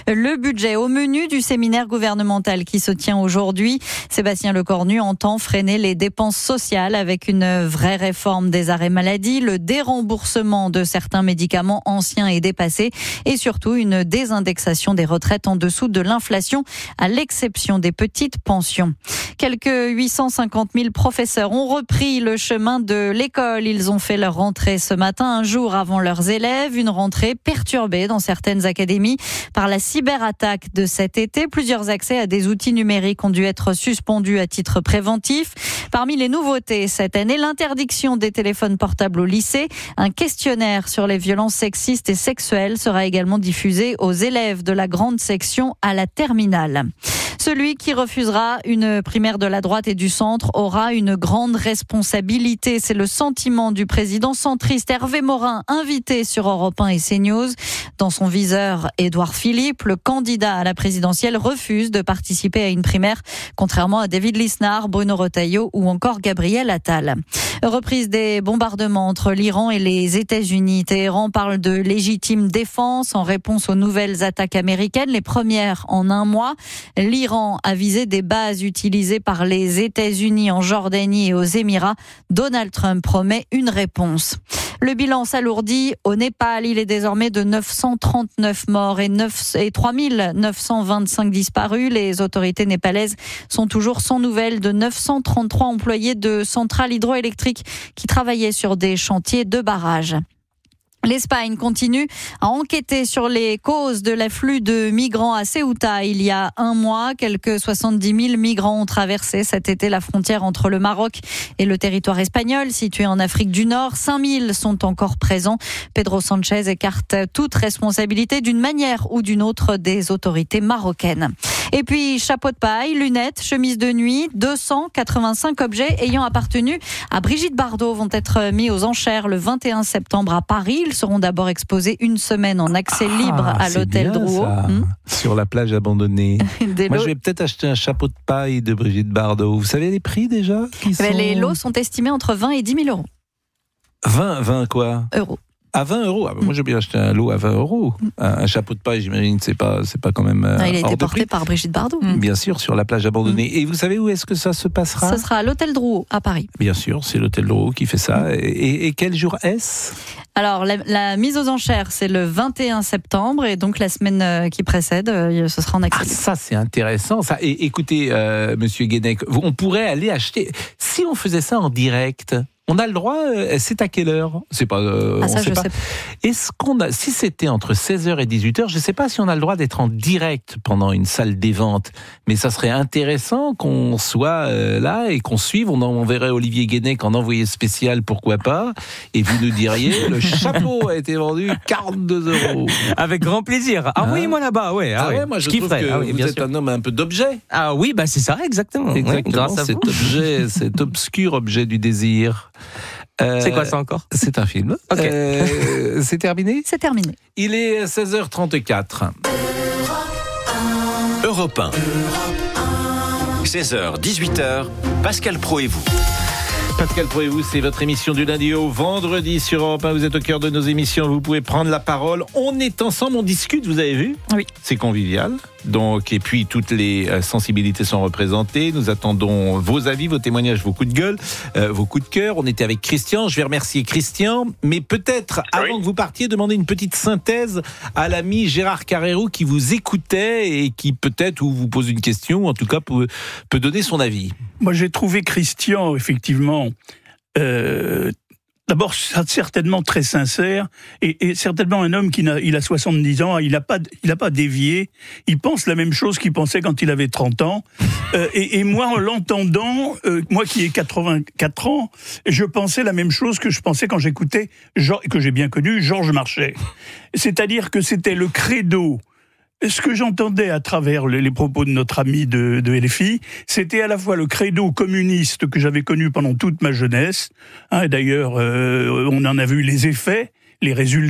Le budget au menu du séminaire gouvernemental qui se tient aujourd'hui. Sébastien Lecornu entend freiner les dépenses sociales avec une vraie réforme des arrêts maladie, le déremboursement de certains médicaments anciens et dépassés et surtout une désindexation des retraites en dessous de l'inflation, à l'exception des petites pensions. Quelques huit cent cinquante mille professeurs ont repris le chemin de l'école. Ils ont fait leur rentrée ce matin, un jour avant leurs élèves. Une rentrée perturbée dans certaines académies par la cyberattaque de cet été. Plusieurs accès à des outils numériques ont dû être suspendus à titre préventif. Parmi les nouveautés cette année, l'interdiction des téléphones portables au lycée. Un questionnaire sur les violences sexistes et sexuelles sera également diffusé aux élèves de la grande section à la terminale. Celui qui refusera une primaire de la droite et du centre aura une grande responsabilité. C'est le sentiment du président centriste Hervé Morin, invité sur Europe un et CNews. Dans son viseur, Édouard Philippe, le candidat à la présidentielle, refuse de participer à une primaire, contrairement à David Lisnard, Bruno Retailleau ou encore Gabriel Attal. Reprise des bombardements entre l'Iran et les États-Unis. Téhéran parle de légitime défense en réponse aux nouvelles attaques américaines, les premières en un mois. L'Iran a visé des bases utilisées par les États-Unis en Jordanie et aux Émirats. Donald Trump promet une réponse. Le bilan s'alourdit au Népal. Il est désormais de neuf cent trente-neuf morts et, et trois mille neuf cent vingt-cinq disparus. Les autorités népalaises sont toujours sans nouvelles de neuf cent trente-trois employés de centrales hydroélectriques qui travaillaient sur des chantiers de barrages. L'Espagne continue à enquêter sur les causes de l'afflux de migrants à Ceuta. Il y a un mois, quelques soixante-dix mille migrants ont traversé cet été la frontière entre le Maroc et le territoire espagnol, situé en Afrique du Nord. cinq mille sont encore présents. Pedro Sanchez écarte toute responsabilité d'une manière ou d'une autre des autorités marocaines. Et puis, chapeau de paille, lunettes, chemise de nuit, deux cent quatre-vingt-cinq objets ayant appartenu à Brigitte Bardot vont être mis aux enchères le vingt et un septembre à Paris. Ils seront d'abord exposés une semaine en accès ah, libre à l'hôtel Drouot. Hum Sur la plage abandonnée. Moi, je vais peut-être acheter un chapeau de paille de Brigitte Bardot. Vous savez les prix déjà qui sont... Les lots sont estimés entre vingt et dix mille euros. vingt, vingt quoi Euros. À vingt euros. Ah, bah, moi, j'ai bien acheté un lot à vingt euros. Un, un chapeau de paille, j'imagine, c'est pas, c'est pas quand même. Euh, ah, il a été porté prix. par Brigitte Bardot. Mmh. Bien sûr, sur la plage abandonnée. Mmh. Et vous savez où est-ce que ça se passera ? Ce sera à l'hôtel Drouot, à Paris. Bien sûr, c'est l'hôtel Drouot qui fait ça. Mmh. Et, et quel jour est-ce ? Alors, la, la mise aux enchères, c'est le vingt et un septembre. Et donc, la semaine qui précède, ce sera en accès. Ah, ça, c'est intéressant. Ça. Et écoutez, euh, monsieur Guénec, on pourrait aller acheter. Si on faisait ça en direct. On a le droit, c'est à quelle heure ? C'est pas, euh, ah, ça, on sait je pas. sais. Est-ce qu'on a, si c'était entre seize heures et dix-huit heures, je ne sais pas si on a le droit d'être en direct pendant une salle des ventes, mais ça serait intéressant qu'on soit euh, là et qu'on suive. On enverrait Olivier Guénec en envoyé spécial, pourquoi pas, et vous nous diriez, le chapeau a été vendu quarante-deux euros. Avec grand plaisir. Envoyez-moi hein là-bas, ouais. Ah, ah ouais, ouais, moi je, je trouve que ah oui, vous êtes sûr. Un homme un peu d'objet. Ah oui, bah c'est ça, exactement. Exactement, ouais, cet objet, cet obscur objet du désir. Euh, c'est quoi ça encore ? C'est un film. Okay. Euh, c'est terminé ? C'est terminé. Il est seize heures trente-quatre. Europe un. seize heures, dix-huit heures, Pascal Praud et vous. Pascal Praud et vous, c'est votre émission du lundi au vendredi sur Europe un. Vous êtes au cœur de nos émissions, vous pouvez prendre la parole. On est ensemble, on discute, vous avez vu ? Oui. C'est convivial. Donc, et puis, toutes les euh, sensibilités sont représentées. Nous attendons vos avis, vos témoignages, vos coups de gueule, euh, vos coups de cœur. On était avec Christian. Je vais remercier Christian. Mais peut-être, oui. avant que vous partiez, demander une petite synthèse à l'ami Gérard Carrérou qui vous écoutait et qui peut-être ou vous pose une question ou en tout cas peut, peut donner son avis. Moi, j'ai trouvé Christian, effectivement, euh, d'abord certainement très sincère et, et certainement un homme qui n'a, il a soixante-dix ans, il n'a pas, il a pas dévié, il pense la même chose qu'il pensait quand il avait trente ans. Euh, et, et moi, en l'entendant, euh, moi qui ai quatre-vingt-quatre ans, je pensais la même chose que je pensais quand j'écoutais, que j'ai bien connu, Georges Marchais. C'est-à-dire que c'était le credo. Ce que j'entendais à travers les propos de notre ami de, de L F I, c'était à la fois le credo communiste que j'avais connu pendant toute ma jeunesse. Hein, d'ailleurs, euh, on en a vu les effets, les résultats.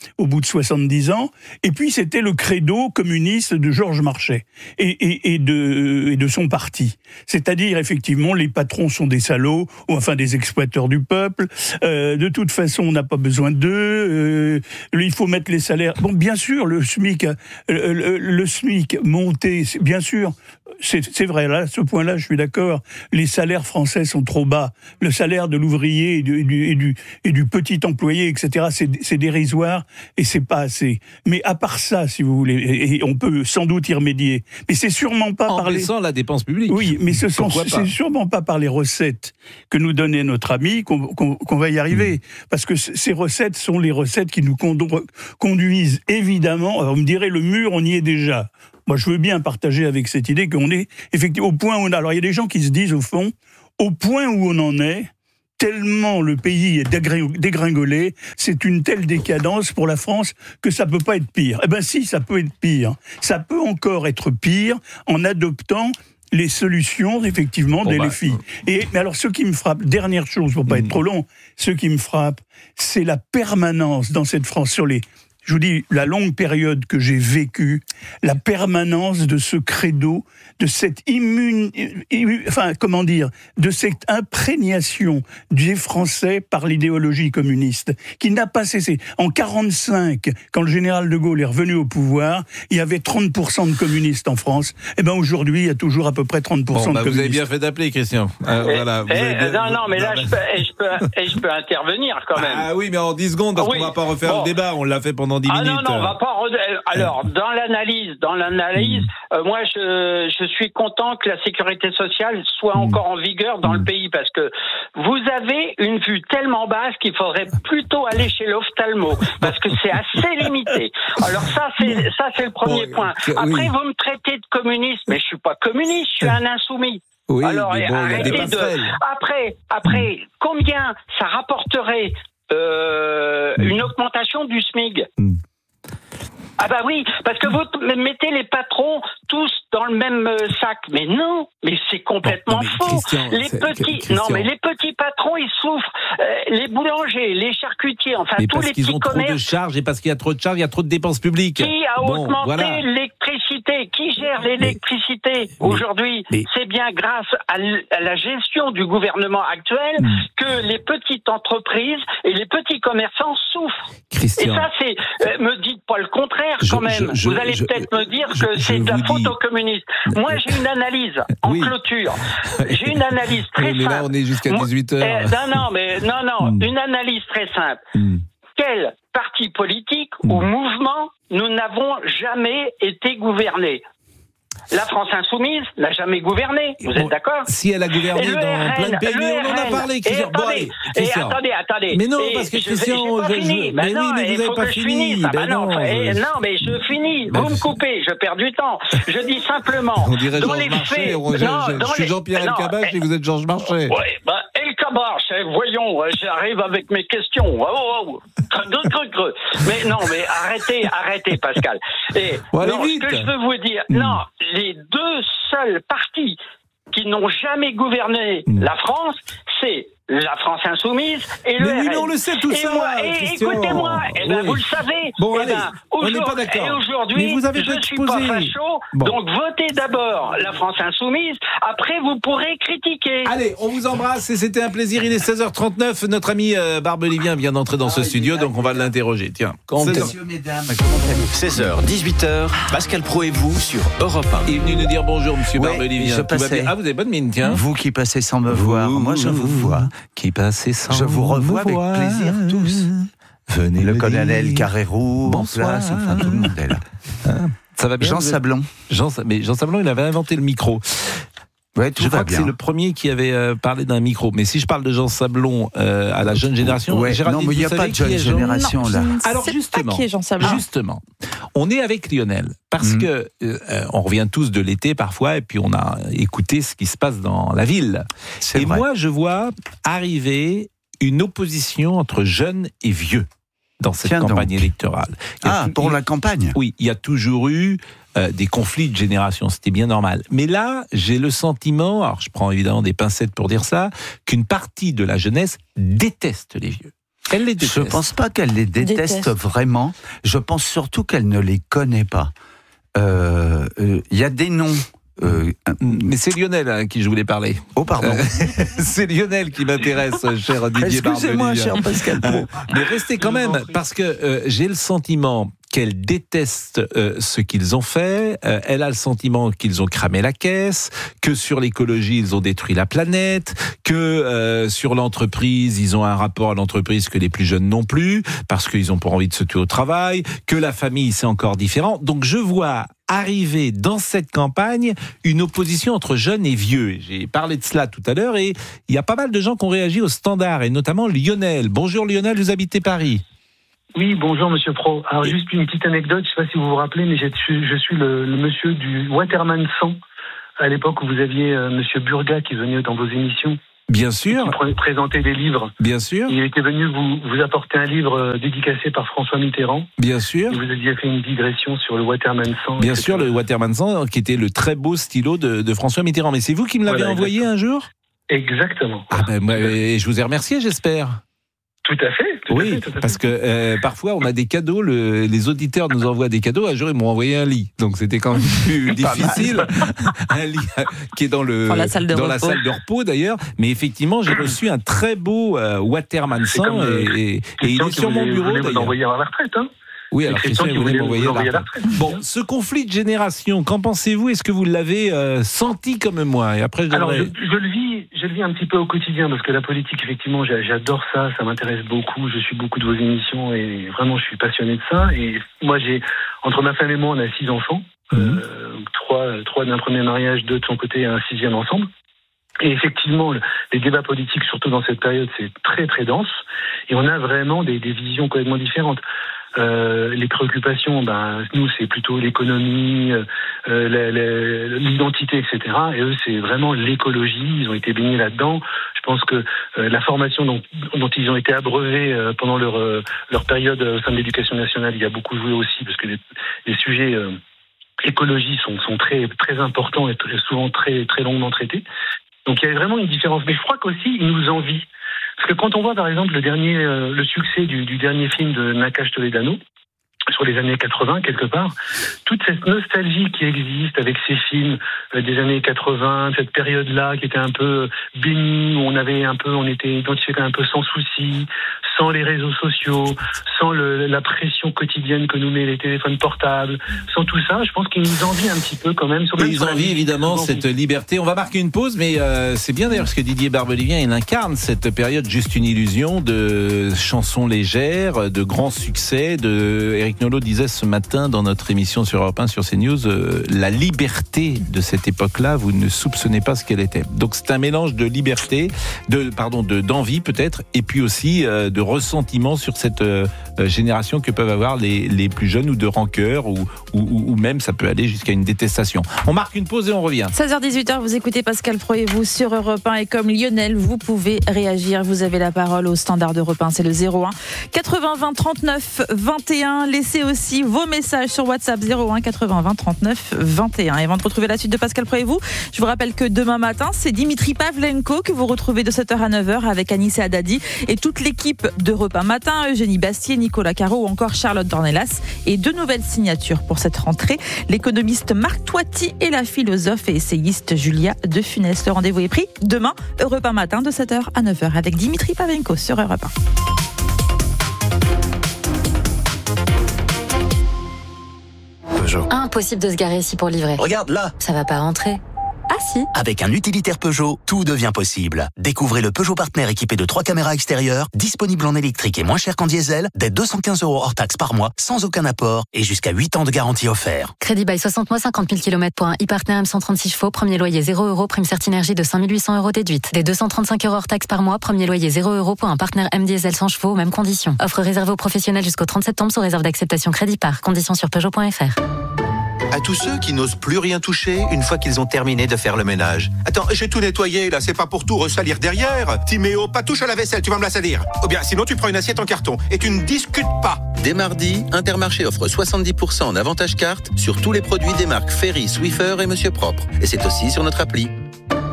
au bout de soixante-dix ans. Et puis c'était le credo communiste de Georges Marchais et, et, et, de, et de son parti. C'est-à-dire, effectivement, les patrons sont des salauds, ou enfin des exploiteurs du peuple. Euh, de toute façon, on n'a pas besoin d'eux. Euh, il faut mettre les salaires. Bon, bien sûr, le SMIC, euh, le, le SMIC monté, bien sûr, c'est, c'est vrai. Là, à ce point-là, je suis d'accord. Les salaires français sont trop bas. Le salaire de l'ouvrier et du, et du, et du, et du petit employé, et cetera, c'est, c'est dérisoire et c'est pas assez. Mais à part ça, si vous voulez, et, et on peut sans doute y remédier. Mais c'est sûrement pas en par les... baissant la dépense publique. Oui, mais ce sont, c'est sûrement pas par les recettes que nous donnait notre ami qu'on, qu'on, qu'on va y arriver. Mmh. Parce que c- ces recettes sont les recettes qui nous condu- conduisent évidemment, alors vous me direz, le mur, on y est déjà. Moi, je veux bien partager avec cette idée qu'on est effectivement au point où on a... Alors, il y a des gens qui se disent, au fond, au point où on en est, tellement le pays est dégringolé, c'est une telle décadence pour la France que ça peut pas être pire. Eh ben si, ça peut être pire. Ça peut encore être pire en adoptant les solutions, effectivement, bon des bah, filles. Et mais alors, ce qui me frappe, dernière chose, pour pas mmh. être trop long, ce qui me frappe, c'est la permanence dans cette France sur les... Je vous dis, la longue période que j'ai vécue, la permanence de ce credo, de cette immune, enfin, comment dire, de cette imprégnation des Français par l'idéologie communiste, qui n'a pas cessé. En quarante-cinq, quand le général de Gaulle est revenu au pouvoir, il y avait trente pour cent de communistes en France. Et ben aujourd'hui, il y a toujours à peu près trente pour cent bon, bah, de communistes. Vous avez bien fait d'appeler, Christian. Euh, et, voilà, vous et, avez bien... Non, non, mais là, je peux, et je peux, et je peux intervenir quand même. Ah oui, mais en dix secondes, parce oui. qu'on va pas refaire bon. le débat. On l'a fait pendant dix ah minutes. Non, non, on va pas. Re... Alors, dans l'analyse, dans l'analyse, mmh. euh, moi, je, je suis content que la sécurité sociale soit mmh. encore en vigueur dans mmh. le pays, parce que vous avez une vue tellement basse qu'il faudrait plutôt aller chez l'ophtalmo, parce que c'est assez limité. Alors ça, c'est ça, c'est le premier bon, point. Après, oui. vous me traitez de communiste, mais je suis pas communiste, je suis un insoumis. Oui, alors, bon, arrêtez de. Après, après, mmh. combien ça rapporterait euh, mmh. une augmentation du SMIC? mmh. Ah bah oui, parce que vous mettez les patrons tous dans le même sac. Mais non, mais c'est complètement non, mais faux. Les petits, Christian. non mais les petits patrons, ils souffrent. Euh, les boulangers, les charcutiers, enfin mais tous les petits commerces. Parce qu'ils ont trop de charges et parce qu'il y a trop de charges, il y a trop de dépenses publiques. Qui a bon, augmenté voilà. l'électricité? Qui gère l'électricité mais, aujourd'hui mais, C'est bien grâce à, l- à la gestion du gouvernement actuel hum. que les petites entreprises et les petits commerçants souffrent. Christian. Et ça, c'est. Euh, me dites pas le contraire. Je, quand même, je, je, vous allez je, peut-être me dire je, que c'est de la faute dis... aux communistes. Moi, j'ai une analyse en oui. clôture. J'ai une analyse très oui, mais simple. Là, on est jusqu'à dix-huit heures. Eh, non, non, mais non, non, mm. une analyse très simple. Mm. Quel parti politique mm. ou mouvement nous n'avons jamais été gouvernés? La France insoumise n'a jamais gouverné, vous êtes d'accord? Si elle a gouverné dans R N, plein de pays, mais on en a parlé, Christian. Et, bon, allez, Christian. Et attendez, attendez. Mais non, parce que Christian, je, je, je, je, mais non, oui, mais vous n'avez pas fini. Ben ben non, non, et, non, mais je finis. Vous me coupez, je perds du temps. Je dis simplement. On dirait dans Georges les Marchais. faits, on, je, non, je, je suis Jean-Pierre Elkabbach et vous êtes Georges Marchais. Oui, ben, Elkabbach, voyons, j'arrive avec mes questions. Oh, oh, oh. Mais non, mais arrêtez, arrêtez, Pascal. Et bon, non, ce que je veux vous dire, mmh. non, les deux seuls partis qui n'ont jamais gouverné mmh. la France, c'est la France insoumise et le mais R N. Oui, mais on le sait tout et ça. Moi, et écoutez-moi, et ben oui. vous le savez. Bon, et allez, ben, on n'est pas d'accord. Et aujourd'hui, mais vous avez je ne suis pas facho, bon. donc votez d'abord la France insoumise, après vous pourrez critiquer. Allez, on vous embrasse et c'était un plaisir. Il est seize heures trente-neuf. Notre ami euh, Barbelivien vient d'entrer dans ah, ce studio, donc on va l'interroger. Tiens, messieurs, mesdames, seize heures, dix-huit heures, Pascal Praud et vous sur Europe un. Il est venu nous dire bonjour, monsieur ouais, Barbelivien. Je passais. Ah, vous avez bonne mine, tiens. Vous qui passez sans me voir, vous, moi je vous vois. Qui passez sans Je vous revois avec voir. plaisir tous. Venez le colonel Carrérou en place, enfin tout le monde est là. Ça va bien. Jean Sablon. Jean, mais Jean Sablon, il avait inventé le micro. Ouais, tout je va crois bien. que c'est le premier qui avait euh, parlé d'un micro. Mais si je parle de Jean Sablon euh, à la jeune génération, ouais, Géraldine, non, mais il n'y a pas de jeune génération non, là. Alors justement, qui est Jean Sablon. justement, on est avec Lionel parce mmh. que euh, on revient tous de l'été parfois et puis on a écouté ce qui se passe dans la ville. C'est et vrai. moi, je vois arriver une opposition entre jeunes et vieux dans cette Tiens campagne donc. électorale. Ah, tout, pour il, la campagne. Oui, il y a toujours eu euh, des conflits de génération, c'était bien normal. Mais là, j'ai le sentiment, alors je prends évidemment des pincettes pour dire ça, qu'une partie de la jeunesse déteste les vieux. Elle les déteste. Je ne pense pas qu'elle les déteste, déteste vraiment. Je pense surtout qu'elle ne les connaît pas. Il euh, euh, y a des noms. Euh, Mais c'est Lionel hein, qui je voulais parler. Oh pardon. C'est Lionel qui m'intéresse, cher Didier Barbelivien. Excusez-moi, cher Pascal Praud. Mais restez quand même, parce que euh, j'ai le sentiment qu'elle déteste euh, ce qu'ils ont fait. Euh, elle a le sentiment qu'ils ont cramé la caisse, que sur l'écologie, ils ont détruit la planète, que euh, sur l'entreprise, ils ont un rapport à l'entreprise que les plus jeunes n'ont plus, parce qu'ils n'ont pas envie de se tuer au travail, que la famille, c'est encore différent. Donc je vois arriver dans cette campagne une opposition entre jeunes et vieux. J'ai parlé de cela tout à l'heure et il y a pas mal de gens qui ont réagi au Standard, et notamment Lionel. Bonjour Lionel, vous habitez Paris. Oui, bonjour Monsieur Pro. Alors juste une petite anecdote, je ne sais pas si vous vous rappelez, mais je suis, je suis le, le monsieur du Waterman cent, à l'époque où vous aviez euh, Monsieur Burga qui venait dans vos émissions. Bien sûr. Qui présentait des livres. Bien sûr. Il était venu vous, vous apporter un livre euh, dédicacé par François Mitterrand. Bien sûr. Et vous aviez fait une digression sur le Waterman cent. Bien sûr, le Waterman cent, qui était le très beau stylo de, de François Mitterrand. Mais c'est vous qui me l'avez voilà, envoyé exactement. un jour ? Exactement. Ah ben, moi, et je vous ai remercié, j'espère. Tout à fait. Tout oui, à fait, tout à fait. Parce que euh, parfois on a des cadeaux, le, les auditeurs nous envoient des cadeaux. Un jour ils m'ont envoyé un lit, donc c'était quand même plus difficile. Un lit euh, qui est dans le dans la salle de dans repos, la salle de repos d'ailleurs. Mais effectivement, j'ai reçu un très beau euh, Waterman cent et, et, et il est sur mon bureau. Vous d'ailleurs. Vous envoyer à la retraite, hein. Oui, alors Christian, il voulait m'envoyer à la retraite. Bon, ce conflit de génération, qu'en pensez-vous ? Est-ce que vous l'avez euh, senti comme moi ? Et après, je Alors, devrais... je, je le vis, je le vis un petit peu au quotidien parce que la politique, effectivement, j'adore ça, ça m'intéresse beaucoup. Je suis beaucoup de vos émissions et vraiment, je suis passionné de ça. Et moi, j'ai entre ma femme et moi, on a six enfants, mmh. euh, trois, trois d'un premier mariage, deux de son côté et un sixième ensemble. Et effectivement, les débats politiques, surtout dans cette période, c'est très très dense. Et on a vraiment des, des visions complètement différentes. Euh, les préoccupations, ben nous c'est plutôt l'économie, euh, l'identité, et cetera. Et eux c'est vraiment l'écologie. Ils ont été baignés là-dedans. Je pense que euh, la formation dont, dont ils ont été abreuvés euh, pendant leur euh, leur période au sein de l'éducation nationale, il y a beaucoup joué aussi parce que les, les sujets euh, écologie sont sont très très importants et très, souvent très très longuement traités. Donc il y a vraiment une différence. Mais je crois qu'aussi ils nous envient. Parce que quand on voit par exemple le dernier, euh, le succès du, du dernier film de Nakash Toledano, sur les années quatre-vingts quelque part, toute cette nostalgie qui existe avec ces films euh, des années quatre-vingts, cette période-là qui était un peu bénie, où on avait un peu, on était identifié un peu sans souci, sans les réseaux sociaux, sans le, la pression quotidienne que nous met les téléphones portables, sans tout ça, je pense qu'ils nous envient un petit peu quand même. Sur ils envient évidemment cette liberté. On va marquer une pause, mais euh, c'est bien d'ailleurs parce que Didier Barbelivien, il incarne cette période juste une illusion de chansons légères, de grands succès. De Eric Nolot disait ce matin dans notre émission sur Europe un, sur CNews, euh, la liberté de cette époque-là, vous ne soupçonnez pas ce qu'elle était. Donc c'est un mélange de liberté, de pardon, de d'envie peut-être, et puis aussi euh, de ressentiment sur cette euh, génération que peuvent avoir les, les plus jeunes, ou de rancœur, ou, ou, ou même ça peut aller jusqu'à une détestation. On marque une pause et on revient. seize heures dix-huit, vous écoutez Pascal Praud et vous sur Europe un, et comme Lionel, vous pouvez réagir. Vous avez la parole au standard d'Europe un, c'est le zéro un quatre-vingts vingt trente-neuf vingt et un. Laissez aussi vos messages sur WhatsApp zéro un quatre-vingts vingt trente-neuf vingt et un. Et avant de retrouver la suite de Pascal Praud et vous, je vous rappelle que demain matin, c'est Dimitri Pavlenko que vous retrouvez de sept heures à neuf heures avec Anissé Haddadi et toute l'équipe d'Europe un Matin, Eugénie Bastier, Nicolas Caro ou encore Charlotte Dornelas. Et deux nouvelles signatures pour cette rentrée, l'économiste Marc Toiti et la philosophe et essayiste Julia de Funès. Le rendez-vous est pris demain, Europe un Matin de sept heures à neuf heures avec Dimitri Pavlenko sur Europe un. Peugeot. Impossible de se garer ici pour livrer. Regarde là. Ça va pas rentrer. Ah si. Avec un utilitaire Peugeot, tout devient possible. Découvrez le Peugeot Partner équipé de trois caméras extérieures, disponible en électrique et moins cher qu'en diesel, dès deux cent quinze euros hors taxe par mois, sans aucun apport et jusqu'à huit ans de garantie offert. Crédit bail soixante mois, cinquante mille kilomètres pour un e-Partner M cent trente-six chevaux, premier loyer zéro euros, prime Certinergie de cinq mille huit cents euros déduite. Dès deux cent trente-cinq euros hors taxe par mois, premier loyer zéro euros pour un Partner M diesel cent chevaux, mêmes conditions. Offre réservée aux professionnels jusqu'au trente septembre sous réserve d'acceptation crédit par. Conditions sur Peugeot point F R. À tous ceux qui n'osent plus rien toucher une fois qu'ils ont terminé de faire le ménage. Attends, j'ai tout nettoyé là, c'est pas pour tout ressalir derrière. Timéo, pas touche à la vaisselle, tu vas me la salir. Ou bien sinon tu prends une assiette en carton et tu ne discutes pas. Dès mardi, Intermarché offre soixante-dix pour cent en avantage carte sur tous les produits des marques Ferry, Swiffer et Monsieur Propre. Et c'est aussi sur notre appli.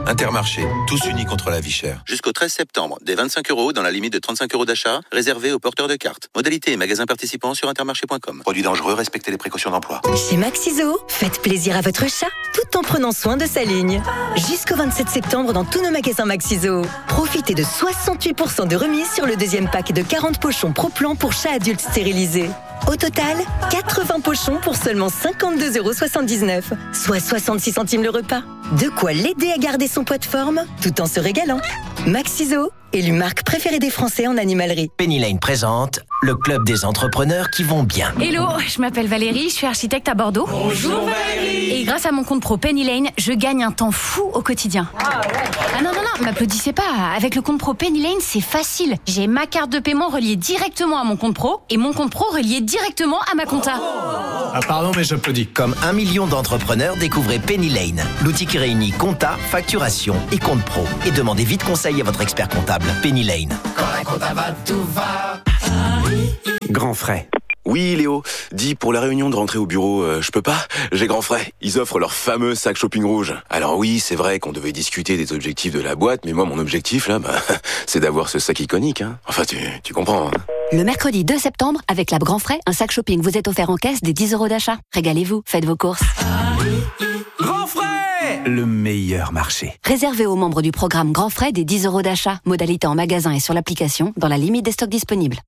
Intermarché, tous unis contre la vie chère. Jusqu'au treize septembre, des vingt-cinq euros dans la limite de trente-cinq euros d'achat, réservés aux porteurs de cartes. Modalité et magasins participants sur intermarché point com. Produits dangereux, respectez les précautions d'emploi. Chez Maxiso, faites plaisir à votre chat tout en prenant soin de sa ligne. Jusqu'au vingt-sept septembre dans tous nos magasins Maxiso. Profitez de soixante-huit pour cent de remise sur le deuxième pack de quarante pochons Pro-Plan pour chats adultes stérilisés. Au total, quatre-vingts pochons pour seulement cinquante-deux euros soixante-dix-neuf, soit soixante-six centimes le repas. De quoi l'aider à garder son poids de forme tout en se régalant. Maxiso, élu marque préférée des Français en animalerie. Penny Lane présente le club des entrepreneurs qui vont bien. Hello, je m'appelle Valérie, je suis architecte à Bordeaux. Bonjour Valérie. Et grâce à mon compte pro Penny Lane, je gagne un temps fou au quotidien. Ah, ouais. ah non, non, non, m'applaudissez pas. Avec le compte pro Penny Lane, c'est facile. J'ai ma carte de paiement reliée directement à mon compte pro et mon compte pro relié directement à ma compta. Oh. Ah pardon, mais j'applaudis. Comme un million d'entrepreneurs, découvrez Penny Lane, l'outil qui réunit compta, facturation et compte pro. Et demandez vite conseil à votre expert comptable. Penny Lane. Quand la compta va, tout va. Grand frais. Oui, Léo, dis, pour la réunion de rentrée au bureau, euh, je peux pas. J'ai grand frais. Ils offrent leur fameux sac shopping rouge. Alors oui, c'est vrai qu'on devait discuter des objectifs de la boîte, mais moi, mon objectif, là, bah, c'est d'avoir ce sac iconique, hein. Enfin, tu, tu comprends, hein. Le mercredi deux septembre, avec la Grand Frais, un sac shopping vous est offert en caisse des dix euros d'achat. Régalez-vous, faites vos courses. Grand frais, le meilleur marché. Réservé aux membres du programme Grand Frais des dix euros d'achat. Modalité en magasin et sur l'application, dans la limite des stocks disponibles.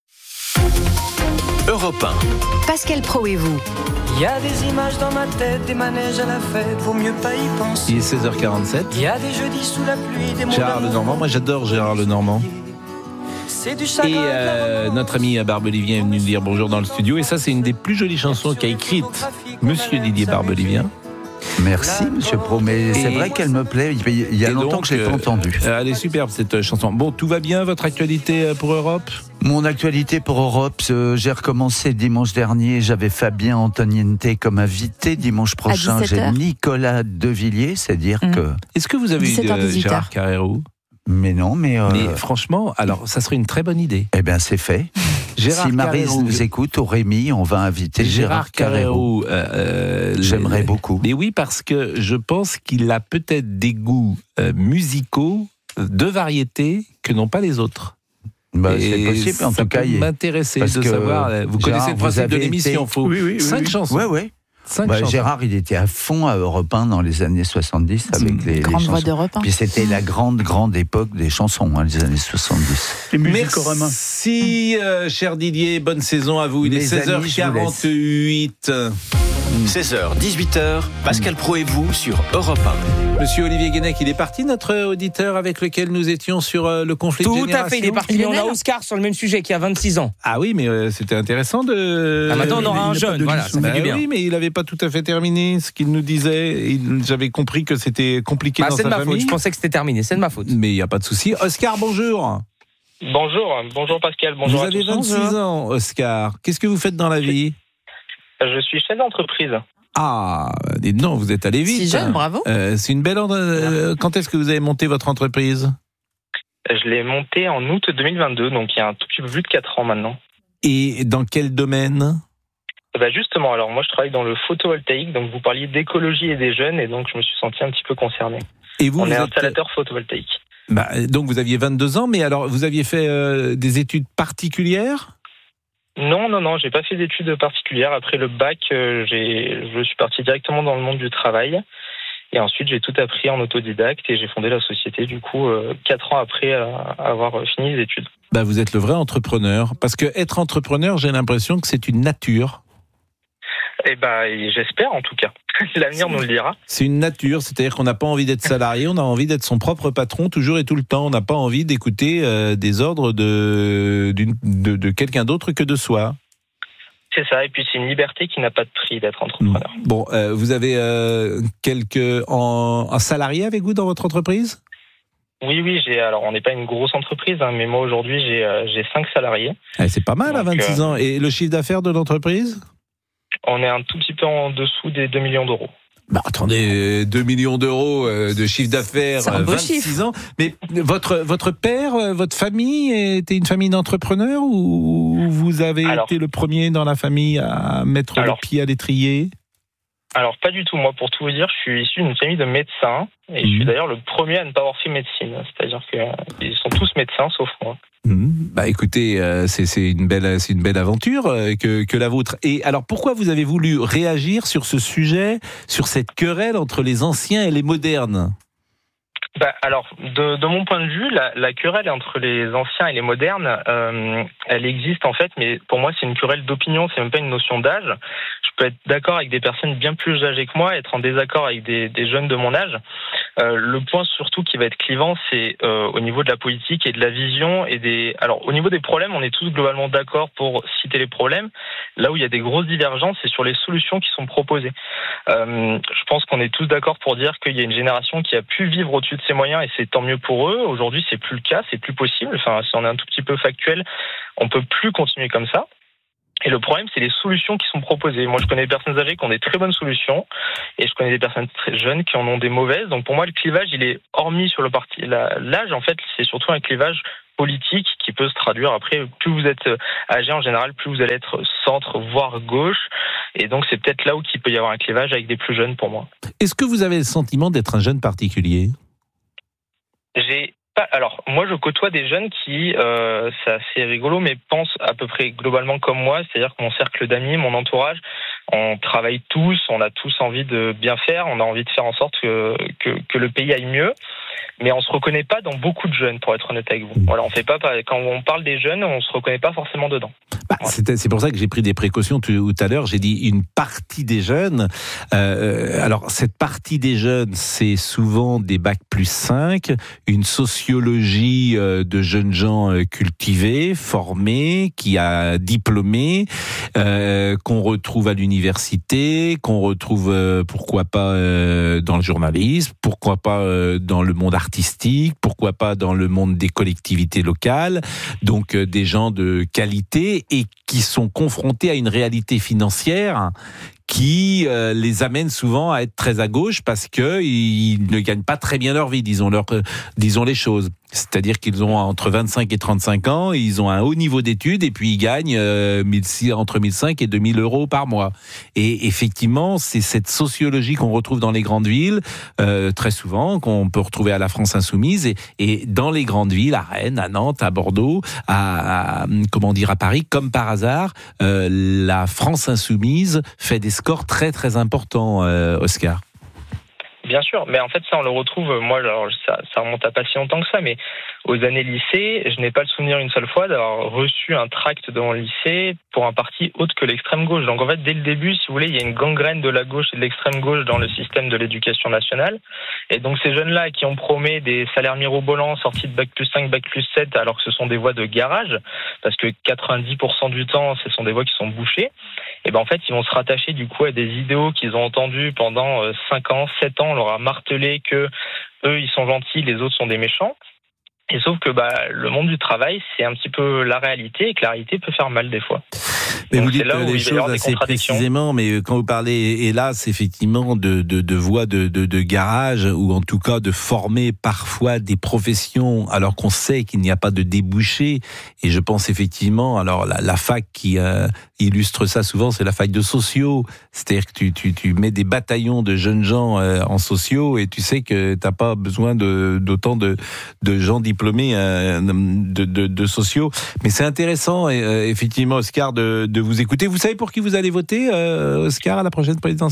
Europe un. Pascal Pro et vous. Il y a des images dans ma tête, des manèges à la fête, vaut mieux pas y penser. Il est seize heures quarante-sept. Il y a des jeudis sous la pluie, des mots Gérard Lenormand, moi j'adore Gérard Lenormand. C'est du Et euh, notre ami Barbelivien est venu nous dire bonjour dans le studio. Et ça, c'est une des plus jolies chansons qu'a écrite Monsieur Didier Barbelivien. Merci, Monsieur Pro, mais c'est vrai qu'elle me plaît. Il y a longtemps donc, que je l'ai pas entendue. Elle est superbe, cette chanson. Bon, tout va bien, votre actualité pour Europe ? Mon actualité pour Europe, euh, j'ai recommencé dimanche dernier. J'avais Fabien Antoniente comme invité. Dimanche prochain, j'ai Nicolas Devilliers, c'est-à-dire mmh. que... Est-ce que vous avez eu de Gérard Carrérou ? Mais non, mais... Euh... Mais franchement, alors, ça serait une très bonne idée. Eh bien, c'est fait. Gérard si Maryse Carrérou nous écoute, au Rémi, on va inviter Gérard, Gérard Carrérou. Euh, J'aimerais les, beaucoup. Mais oui, parce que je pense qu'il a peut-être des goûts euh, musicaux de variété que n'ont pas les autres. Bah, c'est possible, en ça tout cas. Ça peut m'intéresser de savoir. Vous Gérard, connaissez le principe de l'émission, il faut oui, oui, oui, cinq oui. chansons. Oui, oui. Bah, Gérard, il était à fond à Europe un dans les années soixante-dix avec mmh, les, grande les voix d'Europe un. Puis c'était la grande, grande époque des chansons, hein, les années soixante-dix. Les Merci, euh, cher Didier. Bonne saison à vous. Il est seize heures quarante-huit. seize heures dix-huit heures, Pascal Pro et vous sur Europe un. Monsieur Olivier Guénec, il est parti, notre auditeur avec lequel nous étions sur euh, le conflit Tout de génération. Tout à fait, il est parti. On a Oscar sur le même sujet qui a vingt-six ans. Ah oui, mais euh, c'était intéressant de... Ah, maintenant, on aura un jeune, voilà, ça bah fait du bien. Oui, mais il n'avait pas tout à fait terminé ce qu'il nous disait. Il, j'avais compris que c'était compliqué ah, dans sa sa famille. C'est de ma famille. faute, je pensais que c'était terminé, c'est de ma faute. Mais il n'y a pas de souci. Oscar, bonjour. Bonjour, bonjour Pascal, bonjour vous à tous. Vous avez vingt-six ans, Oscar. Qu'est-ce que vous faites dans la vie ? Je suis chef d'entreprise. Ah, dites donc, vous êtes allé vite. Si jeune, bravo. Euh, c'est une belle... Euh, quand est-ce que vous avez monté votre entreprise ? Je l'ai montée en août deux mille vingt-deux, donc il y a un tout petit peu plus de quatre ans maintenant. Et dans quel domaine ? Bah justement, alors moi je travaille dans le photovoltaïque, donc vous parliez d'écologie et des jeunes, et donc je me suis senti un petit peu concerné. Et vous, On vous est êtes... installateur photovoltaïque. Bah, donc vous aviez vingt-deux ans, mais alors vous aviez fait euh, des études particulières ? Non, non, non, j'ai pas fait d'études particulières. Après le bac, euh, j'ai, je suis parti directement dans le monde du travail. Et ensuite, j'ai tout appris en autodidacte et j'ai fondé la société, du coup, euh, quatre ans après euh, avoir fini les études. Bah, vous êtes le vrai entrepreneur. Parce que être entrepreneur, j'ai l'impression que c'est une nature. Eh ben, j'espère en tout cas. L'avenir nous le dira. C'est une nature, c'est-à-dire qu'on n'a pas envie d'être salarié, on a envie d'être son propre patron toujours et tout le temps. On n'a pas envie d'écouter euh, des ordres de, d'une, de, de quelqu'un d'autre que de soi. C'est ça, et puis c'est une liberté qui n'a pas de prix d'être entrepreneur. Bon, euh, vous avez euh, quelques en, en salariés avec vous dans votre entreprise ? Oui, oui, j'ai, alors on n'est pas une grosse entreprise, hein, mais moi aujourd'hui j'ai, euh, j'ai cinq salariés. Ah, c'est pas mal. Donc, à vingt-six euh, ans. Et le chiffre d'affaires de l'entreprise ? On est un tout petit peu en dessous des deux millions d'euros. Bah attendez, deux millions d'euros de chiffre d'affaires, vingt-six chiffre. Ans. Mais votre, votre père, votre famille était une famille d'entrepreneurs ou vous avez alors, été le premier dans la famille à mettre alors, le pied à l'étrier ? Alors pas du tout, moi pour tout vous dire, je suis issu d'une famille de médecins et mmh. je suis d'ailleurs le premier à ne pas avoir fait médecine, c'est-à-dire qu'ils sont tous médecins sauf moi. Mmh. Bah écoutez, euh, c'est, c'est, une belle, c'est une belle aventure euh, que, que la vôtre. Et alors pourquoi vous avez voulu réagir sur ce sujet, sur cette querelle entre les anciens et les modernes ? Bah, alors, de, de mon point de vue, la, la querelle entre les anciens et les modernes, euh, elle existe en fait, mais pour moi, c'est une querelle d'opinion, c'est même pas une notion d'âge. Je peux être d'accord avec des personnes bien plus âgées que moi, être en désaccord avec des, des jeunes de mon âge. Euh, le point surtout qui va être clivant, c'est euh, au niveau de la politique et de la vision et des. Alors, au niveau des problèmes, on est tous globalement d'accord pour citer les problèmes. Là où il y a des grosses divergences, c'est sur les solutions qui sont proposées. Euh, je pense qu'on est tous d'accord pour dire qu'il y a une génération qui a pu vivre au-dessus de ses moyens et c'est tant mieux pour eux. Aujourd'hui, c'est plus le cas, c'est plus possible. Enfin, si on est un tout petit peu factuel, on peut plus continuer comme ça. Et le problème, c'est les solutions qui sont proposées. Moi, je connais des personnes âgées qui ont des très bonnes solutions et je connais des personnes très jeunes qui en ont des mauvaises. Donc, pour moi, le clivage, il est hormis sur le parti. La, l'âge, en fait, c'est surtout un clivage politique qui peut se traduire. Après, plus vous êtes âgé en général, plus vous allez être centre, voire gauche. Et donc, c'est peut-être là où il peut y avoir un clivage avec des plus jeunes pour moi. Est-ce que vous avez le sentiment d'être un jeune particulier ? J'ai pas. Alors, moi, je côtoie des jeunes qui, euh, c'est assez rigolo, mais pensent à peu près globalement comme moi. C'est-à-dire que mon cercle d'amis, mon entourage, on travaille tous, on a tous envie de bien faire, on a envie de faire en sorte que, que, que le pays aille mieux. Mais on se reconnaît pas dans beaucoup de jeunes, pour être honnête avec vous. Voilà, on fait pas, quand on parle des jeunes, on se reconnaît pas forcément dedans. Bah, c'est, c'est pour ça que j'ai pris des précautions tout à l'heure. J'ai dit une partie des jeunes. Euh, alors, cette partie des jeunes, c'est souvent des bac plus cinq, une sociologie de jeunes gens cultivés, formés, qui a diplômé, euh, qu'on retrouve à l'université, qu'on retrouve, euh, pourquoi pas, euh, dans le journalisme, pourquoi pas euh, dans le monde artistique, pourquoi pas dans le monde des collectivités locales, donc euh, des gens de qualité et qui sont confrontés à une réalité financière qui euh, les amène souvent à être très à gauche parce que ils ne gagnent pas très bien leur vie, disons leur, euh, disons les choses. C'est-à-dire qu'ils ont entre vingt-cinq et trente-cinq ans, ils ont un haut niveau d'études et puis ils gagnent euh, entre mille cinq et deux mille euros par mois. Et effectivement, c'est cette sociologie qu'on retrouve dans les grandes villes, euh, très souvent, qu'on peut retrouver à la France Insoumise et, et dans les grandes villes, à Rennes, à Nantes, à Bordeaux, à, à comment dire, à Paris, comme par hasard, euh, la France Insoumise fait des scores très très importants, euh, Oscar. Bien sûr, mais en fait ça on le retrouve, moi alors, ça, ça remonte à pas si longtemps que ça, mais aux années lycée, je n'ai pas le souvenir une seule fois d'avoir reçu un tract de mon lycée pour un parti autre que l'extrême gauche. Donc en fait dès le début, si vous voulez, il y a une gangrène de la gauche et de l'extrême gauche dans le système de l'éducation nationale. Et donc ces jeunes-là à qui on promet des salaires mirobolants sortis de bac plus cinq, bac plus sept, alors que ce sont des voies de garage, parce que quatre-vingt-dix pour cent du temps ce sont des voies qui sont bouchées, et ben en fait ils vont se rattacher du coup à des idéaux qu'ils ont entendus pendant cinq ans, sept ans. On leur a martelé que eux ils sont gentils, les autres sont des méchants. Et sauf que bah le monde du travail c'est un petit peu la réalité et que la réalité peut faire mal des fois. Mais donc, vous dites les choses assez précisément, mais quand vous parlez, hélas, effectivement, de, de, de voies de, de, de garage, ou en tout cas de former parfois des professions, alors qu'on sait qu'il n'y a pas de débouché, et je pense effectivement, alors la, la fac qui euh, illustre ça souvent, c'est la fac de sociaux, c'est-à-dire que tu, tu, tu mets des bataillons de jeunes gens euh, en sociaux, et tu sais que t'as pas besoin de, d'autant de, de gens diplômés euh, de, de, de sociaux. Mais c'est intéressant, euh, effectivement, Oscar, de, de vous écouter. Vous savez pour qui vous allez voter, euh, Oscar, à la prochaine présidentielle ?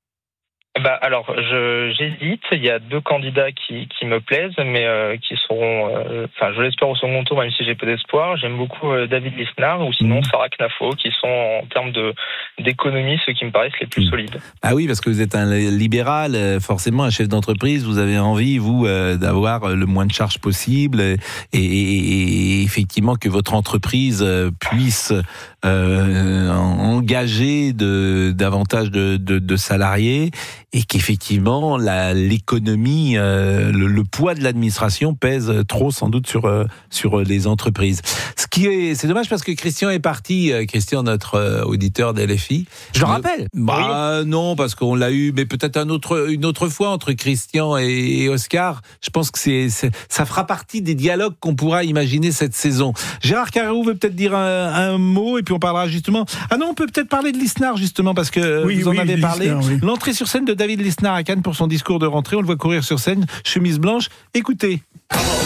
Bah alors, je, j'hésite. Il y a deux candidats qui, qui me plaisent, mais euh, qui seront, euh, enfin, je l'espère au second tour, même si j'ai peu d'espoir. J'aime beaucoup euh, David Lisnard ou sinon Sarah Knafo, qui sont en termes de d'économie ceux qui me paraissent les plus solides. Ah oui, parce que vous êtes un libéral, forcément un chef d'entreprise. Vous avez envie, vous, euh, d'avoir le moins de charges possible et, et, et effectivement que votre entreprise puisse euh, engager de, davantage de, de, de salariés. Et qu'effectivement, la, l'économie, euh, le, le poids de l'administration pèse trop sans doute sur, euh, sur les entreprises. Ce qui est, c'est dommage parce que Christian est parti, Christian, notre euh, auditeur d'L F I. Je le rappelle. Bah oui. Non, parce qu'on l'a eu, mais peut-être un autre, une autre fois entre Christian et, et Oscar. Je pense que c'est, c'est, ça fera partie des dialogues qu'on pourra imaginer cette saison. Gérard Carreau veut peut-être dire un, un mot et puis on parlera justement. Ah non, on peut peut-être parler de Lisnard justement parce que oui, vous en oui, avez parlé. Lisnard, oui. L'entrée sur scène de David Lisnard à Cannes pour son discours de rentrée. On le voit courir sur scène, chemise blanche. Écoutez.